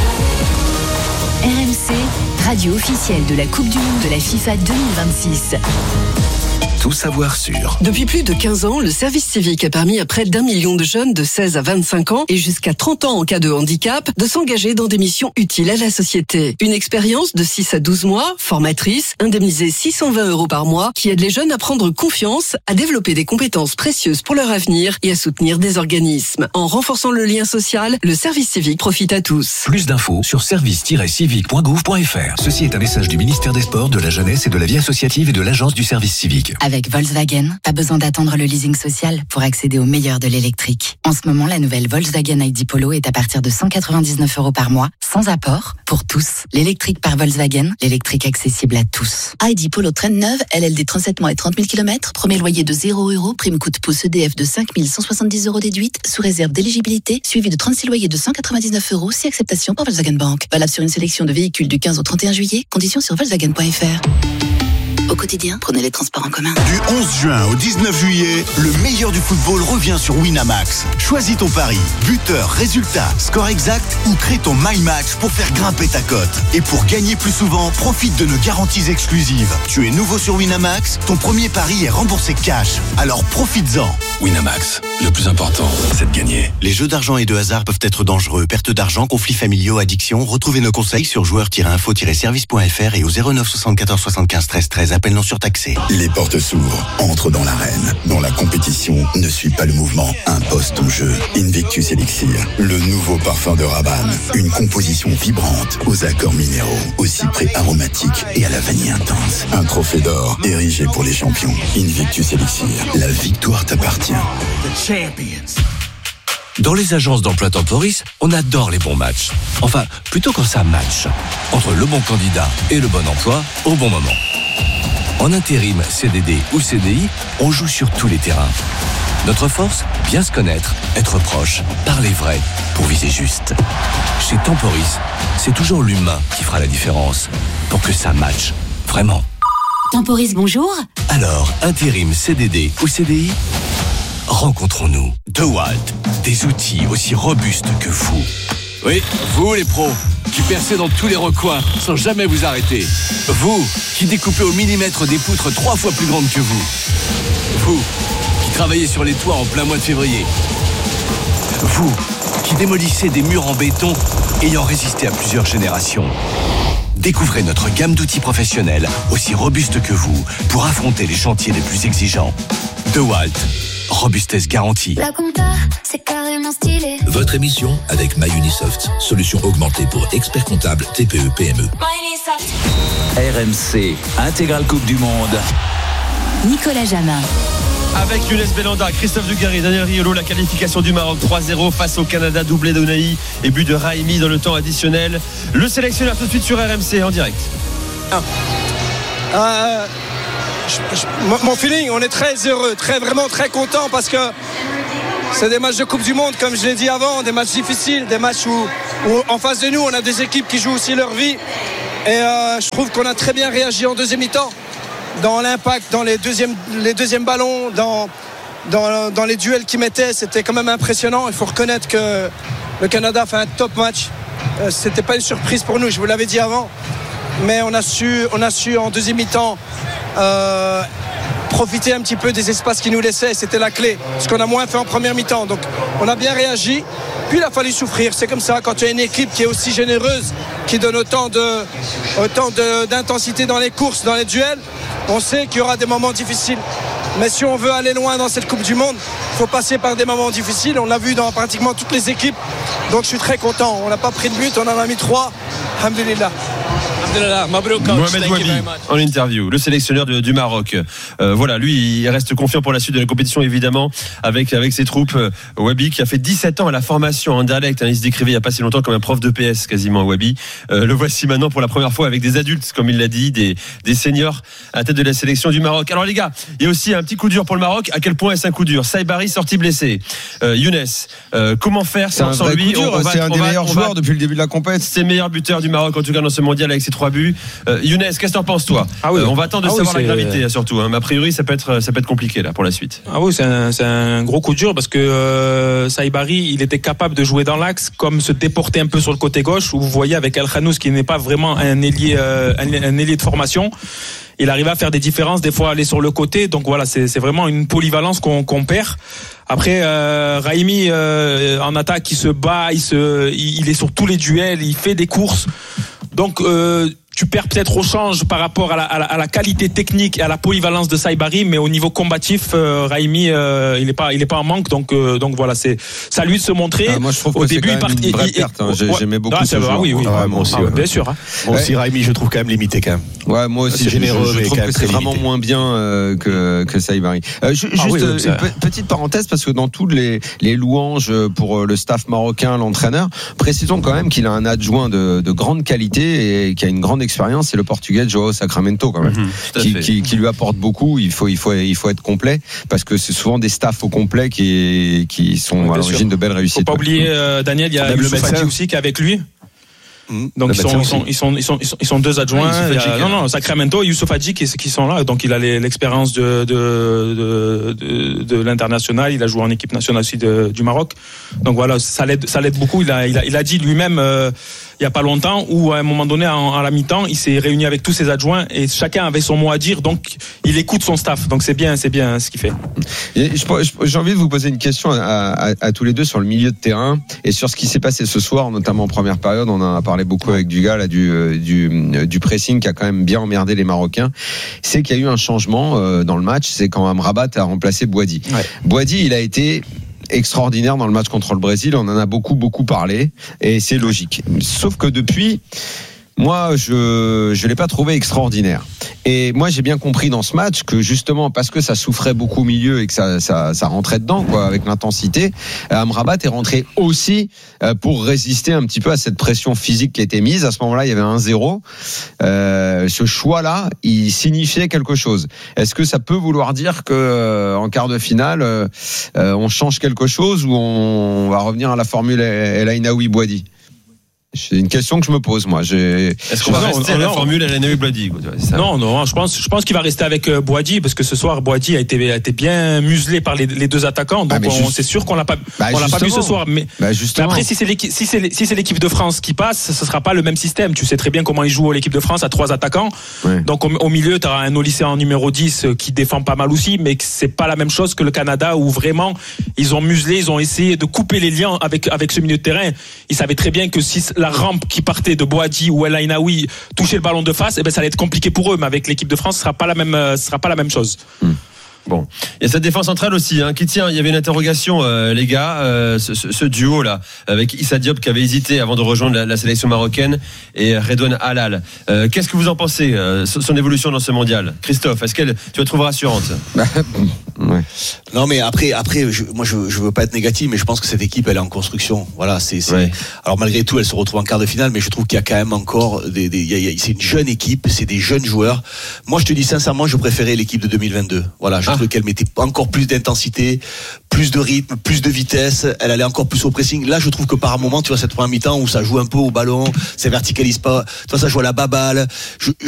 R M C, radio officielle de la Coupe du Monde de la FIFA deux mille vingt-six. Tout savoir sur. Depuis plus de quinze ans, le service civique a permis à près d'un million de jeunes de seize à vingt-cinq ans et jusqu'à trente ans en cas de handicap de s'engager dans des missions utiles à la société. Une expérience de six à douze mois, formatrice, indemnisée six cent vingt euros par mois, qui aide les jeunes à prendre confiance, à développer des compétences précieuses pour leur avenir et à soutenir des organismes. En renforçant le lien social, le service civique profite à tous. Plus d'infos sur service tiret civique point gouv point F R. Ceci est un message du ministère des Sports, de la Jeunesse et de la Vie associative et de l'Agence du service civique. Avec Volkswagen, pas besoin d'attendre le leasing social pour accéder au meilleur de l'électrique. En ce moment, la nouvelle Volkswagen I D Polo est à partir de cent quatre-vingt-dix-neuf euros par mois, sans apport, pour tous. L'électrique par Volkswagen, l'électrique accessible à tous. I D Polo traîne neuve, L L D trente-sept mois et trente mille kilomètres, premier loyer de zéro euros, prime coup de pouce E D F de cinq mille cent soixante-dix euros déduite, sous réserve d'éligibilité, suivi de trente-six loyers de cent quatre-vingt-dix-neuf euros, si acceptation par Volkswagen Bank. Valable sur une sélection de véhicules du quinze au trente et un juillet, conditions sur volkswagen point F R. Au quotidien, prenez les transports en commun. Du onze juin au dix-neuf juillet, le meilleur du football revient sur Winamax. Choisis ton pari, buteur, résultat, score exact ou crée ton My Match pour faire grimper ta cote. Et pour gagner plus souvent, profite de nos garanties exclusives. Tu es nouveau sur Winamax, ton premier pari est remboursé cash. Alors profites-en. Winamax, le plus important, c'est de gagner. Les jeux d'argent et de hasard peuvent être dangereux. Perte d'argent, conflits familiaux, addiction. Retrouvez nos conseils sur joueurs tiret info tiret service point F R et au zéro neuf soixante-quatorze soixante-quinze treize treize. Appel non surtaxé. Les portes s'ouvrent. Entre dans l'arène. Dont la compétition ne suit pas le mouvement. Impose ton jeu. Invictus Elixir. Le nouveau parfum de Rabanne. Une composition vibrante aux accords minéraux, au cyprès aromatique et à la vanille intense. Un trophée d'or érigé pour les champions. Invictus Elixir. La victoire t'appartient. Dans les agences d'emploi Temporis, on adore les bons matchs. Enfin, plutôt quand ça match. Entre le bon candidat et le bon emploi, au bon moment. En intérim, C D D ou C D I, on joue sur tous les terrains. Notre force, bien se connaître, être proche, parler vrai, pour viser juste. Chez Temporis, c'est toujours l'humain qui fera la différence, pour que ça matche, vraiment. Temporis, bonjour. Alors, intérim, C D D ou C D I ? Rencontrons-nous. DeWalt, des outils aussi robustes que vous. Oui, vous les pros, qui percez dans tous les recoins sans jamais vous arrêter. Vous, qui découpez au millimètre des poutres trois fois plus grandes que vous. Vous, qui travaillez sur les toits en plein mois de février. Vous, qui démolissez des murs en béton ayant résisté à plusieurs générations. Découvrez notre gamme d'outils professionnels aussi robustes que vous pour affronter les chantiers les plus exigeants. DeWalt, robustesse garantie. La compta, c'est carrément stylé. Votre émission avec MyUnisoft, solution augmentée pour experts comptables T P E P M E. R M C, intégrale Coupe du Monde. Nicolas Jamin. Avec Younes Belhanda, Christophe Dugarry, Daniel Riolo, la qualification du Maroc trois zéro face au Canada, doublé d'Ounahi et but de Raimi dans le temps additionnel. Le sélectionneur tout de suite sur R M C en direct. Ah. Euh, je, je, mon feeling, on est très heureux, très, vraiment très content parce que c'est des matchs de Coupe du Monde, comme je l'ai dit avant, des matchs difficiles, des matchs où, où en face de nous, on a des équipes qui jouent aussi leur vie. Et euh, je trouve qu'on a très bien réagi en deuxième mi-temps. Dans l'impact, dans les deuxièmes, les deuxièmes ballons, dans, dans, dans les duels qu'ils mettaient, c'était quand même impressionnant. Il faut reconnaître que le Canada fait un top match. Euh, c'était pas une surprise pour nous, je vous l'avais dit avant. Mais on a su, on a su en deuxième mi-temps euh, profiter un petit peu des espaces qu'ils nous laissaient. C'était la clé, ce qu'on a moins fait en première mi-temps. Donc on a bien réagi. Puis il a fallu souffrir. C'est comme ça quand tu as une équipe qui est aussi généreuse, qui donne autant, de, autant de, d'intensité dans les courses, dans les duels. On sait qu'il y aura des moments difficiles. Mais si on veut aller loin dans cette Coupe du Monde, il faut passer par des moments difficiles. On l'a vu dans pratiquement toutes les équipes. Donc je suis très content. On n'a pas pris de but, on en a mis trois. Alhamdulillah. Mohamed Wabi en interview, le sélectionneur de, du Maroc. Euh, voilà, lui, il reste confiant pour la suite de la compétition, évidemment, avec, avec ses troupes. Wabi qui a fait dix-sept ans à la formation en dialecte. Hein, il se décrivait il n'y a pas si longtemps comme un prof de P S, quasiment, Wabi. Euh, le voici maintenant pour la première fois avec des adultes, comme il l'a dit, des, des seniors à la tête de la sélection du Maroc. Alors les gars, il y a aussi un petit coup dur pour le Maroc. À quel point est-ce un coup dur? Saibari sorti blessé. Euh, Younes, euh, comment faire sans, sans lui? Dur, on, on c'est va, un des va, meilleurs joueurs va, depuis le début de la compétition. C'est le meilleur buteur du Maroc, en tout cas dans ce mondial avec ses trois buts. Euh, Younes, qu'est-ce que t'en penses toi? Ah oui. euh, On va attendre de ah savoir oui, la gravité surtout. Hein. Mais a priori, ça peut être, ça peut être compliqué là pour la suite. Ah oui, c'est un, c'est un gros coup dur parce que euh, Saibari, il était capable de jouer dans l'axe, comme se déporter un peu sur le côté gauche. Où vous voyez avec El Khanous qui n'est pas vraiment un ailier, euh, un, un ailier de formation. Il arrive à faire des différences, des fois aller sur le côté. Donc voilà, c'est, c'est vraiment une polyvalence qu'on, qu'on perd. Après, euh, Raimi euh, en attaque, il se bat, il se, il est sur tous les duels, il fait des courses. Donc euh, tu perds peut-être au change par rapport à la, à la, à la qualité technique et à la polyvalence de Saibari, mais au niveau combatif, euh, Raimi, euh, il est pas, il est pas en manque. Donc, euh, donc voilà, c'est, c'est à lui de se montrer. Ah, moi, je trouve au que début, c'est quand même une vraie il, perte. Hein. J'ai, ouais. J'aimais beaucoup ah, ce joueur. Oui, oui. Ah, ouais, moi aussi, ah, ouais. bien sûr. Hein. Moi ouais. aussi, Raimi, je trouve quand même limité quand même. Ouais, moi aussi, c'est généreux, je, je trouve que c'est vraiment limité. Moins bien euh, que que Saibari. Euh, juste ah, oui, oui, une p- petite parenthèse parce que dans toutes les les louanges pour le staff marocain, l'entraîneur, précisons quand même qu'il a un adjoint de de grande qualité et qui a une grande expérience, c'est le Portugais Joao Sacramento quand même, mmh, qui, qui, qui lui apporte beaucoup. Il faut, il faut, il faut être complet parce que c'est souvent des staffs au complet qui, qui sont oui, à l'origine sûr. De belles réussites. Faut pas oublier, euh, Daniel, il y a le Fadji aussi qui est avec lui. Donc ils sont, ils sont, ils sont, ils sont, ils sont deux adjoints. Ah, a, non, non, Sacramento et Youssouf Hadji qui, qui sont là. Donc il a les, l'expérience de, de, de, de, de l'international. Il a joué en équipe nationale aussi de, du Maroc. Donc voilà, ça l'aide, ça l'aide beaucoup. Il a, il a, il a dit lui-même. Euh, il y a pas longtemps où à un moment donné en, à la mi-temps il s'est réuni avec tous ses adjoints et chacun avait son mot à dire, donc il écoute son staff, donc c'est bien, c'est bien ce qu'il fait. Et je, je, j'ai envie de vous poser une question à, à, à tous les deux sur le milieu de terrain et sur ce qui s'est passé ce soir, notamment en première période. On en a parlé beaucoup avec Dugas là, du, du, du pressing qui a quand même bien emmerdé les Marocains. C'est qu'il y a eu un changement euh, dans le match, c'est quand Amrabat a remplacé Boadi. Ouais. Boadi, il a été extraordinaire dans le match contre le Brésil, on en a beaucoup beaucoup parlé et c'est logique. Sauf que depuis, Moi, je je l'ai pas trouvé extraordinaire. Et moi, j'ai bien compris dans ce match que justement parce que ça souffrait beaucoup au milieu et que ça ça, ça rentrait dedans, quoi, avec l'intensité, Amrabat est rentré aussi pour résister un petit peu à cette pression physique qui a été mise. À ce moment-là, il y avait un zéro. Euh, ce choix-là, il signifiait quelque chose. Est-ce que ça peut vouloir dire que euh, en quart de finale, euh, on change quelque chose ou on va revenir à la formule El Ainaoui Boadi? C'est une question que je me pose, moi. J'ai... Est-ce qu'on va rester à la formule El Ainaoui Boadi? Non, non, je pense, je pense qu'il va rester avec euh, Boadi, parce que ce soir, Boadi a été, a été bien muselé par les, les deux attaquants. Donc, ah, on, juste... c'est sûr qu'on l'a pas, bah, on l'a pas vu ce soir. Mais, bah, mais après, si c'est l'équipe, si c'est, si c'est l'équipe de France qui passe, ce sera pas le même système. Tu sais très bien comment ils jouent l'équipe de France à trois attaquants. Ouais. Donc, au, au milieu, tu auras un Olysséen numéro dix qui défend pas mal aussi, mais c'est pas la même chose que le Canada où vraiment, ils ont muselé, ils ont essayé de couper les liens avec, avec ce milieu de terrain. Ils savaient très bien que si la rampe qui partait de Boadi ou El Ainaoui touchait le ballon de face, eh ben ça allait être compliqué pour eux. Mais avec l'équipe de France, ce sera pas la même, ce sera pas la même chose. Hum. Bon, il y a cette défense centrale aussi hein, qui tient. Il y avait une interrogation, euh, les gars, euh, ce, ce, ce duo là avec Issa Diop qui avait hésité avant de rejoindre la, la sélection marocaine et Redouane Halal. Euh, qu'est-ce que vous en pensez, euh, son évolution dans ce mondial, Christophe? Est-ce qu'elle, tu la trouves rassurante? Ouais. Non, mais après, après, je, moi, je, je veux pas être négatif, mais je pense que cette équipe, elle est en construction. Voilà, c'est, c'est. Ouais. Alors malgré tout, elle se retrouve en quart de finale, mais je trouve qu'il y a quand même encore des, des il y a, il y a, c'est une jeune équipe, c'est des jeunes joueurs. Moi, je te dis sincèrement, je préférais l'équipe de deux mille vingt-deux. Voilà, je ah. trouve qu'elle mettait encore plus d'intensité, plus de rythme, plus de vitesse. Elle allait encore plus au pressing. Là, je trouve que par un moment, tu vois, cette première mi-temps où ça joue un peu au ballon, ça verticalise pas. Tu vois, ça joue à la baballe. Je, je,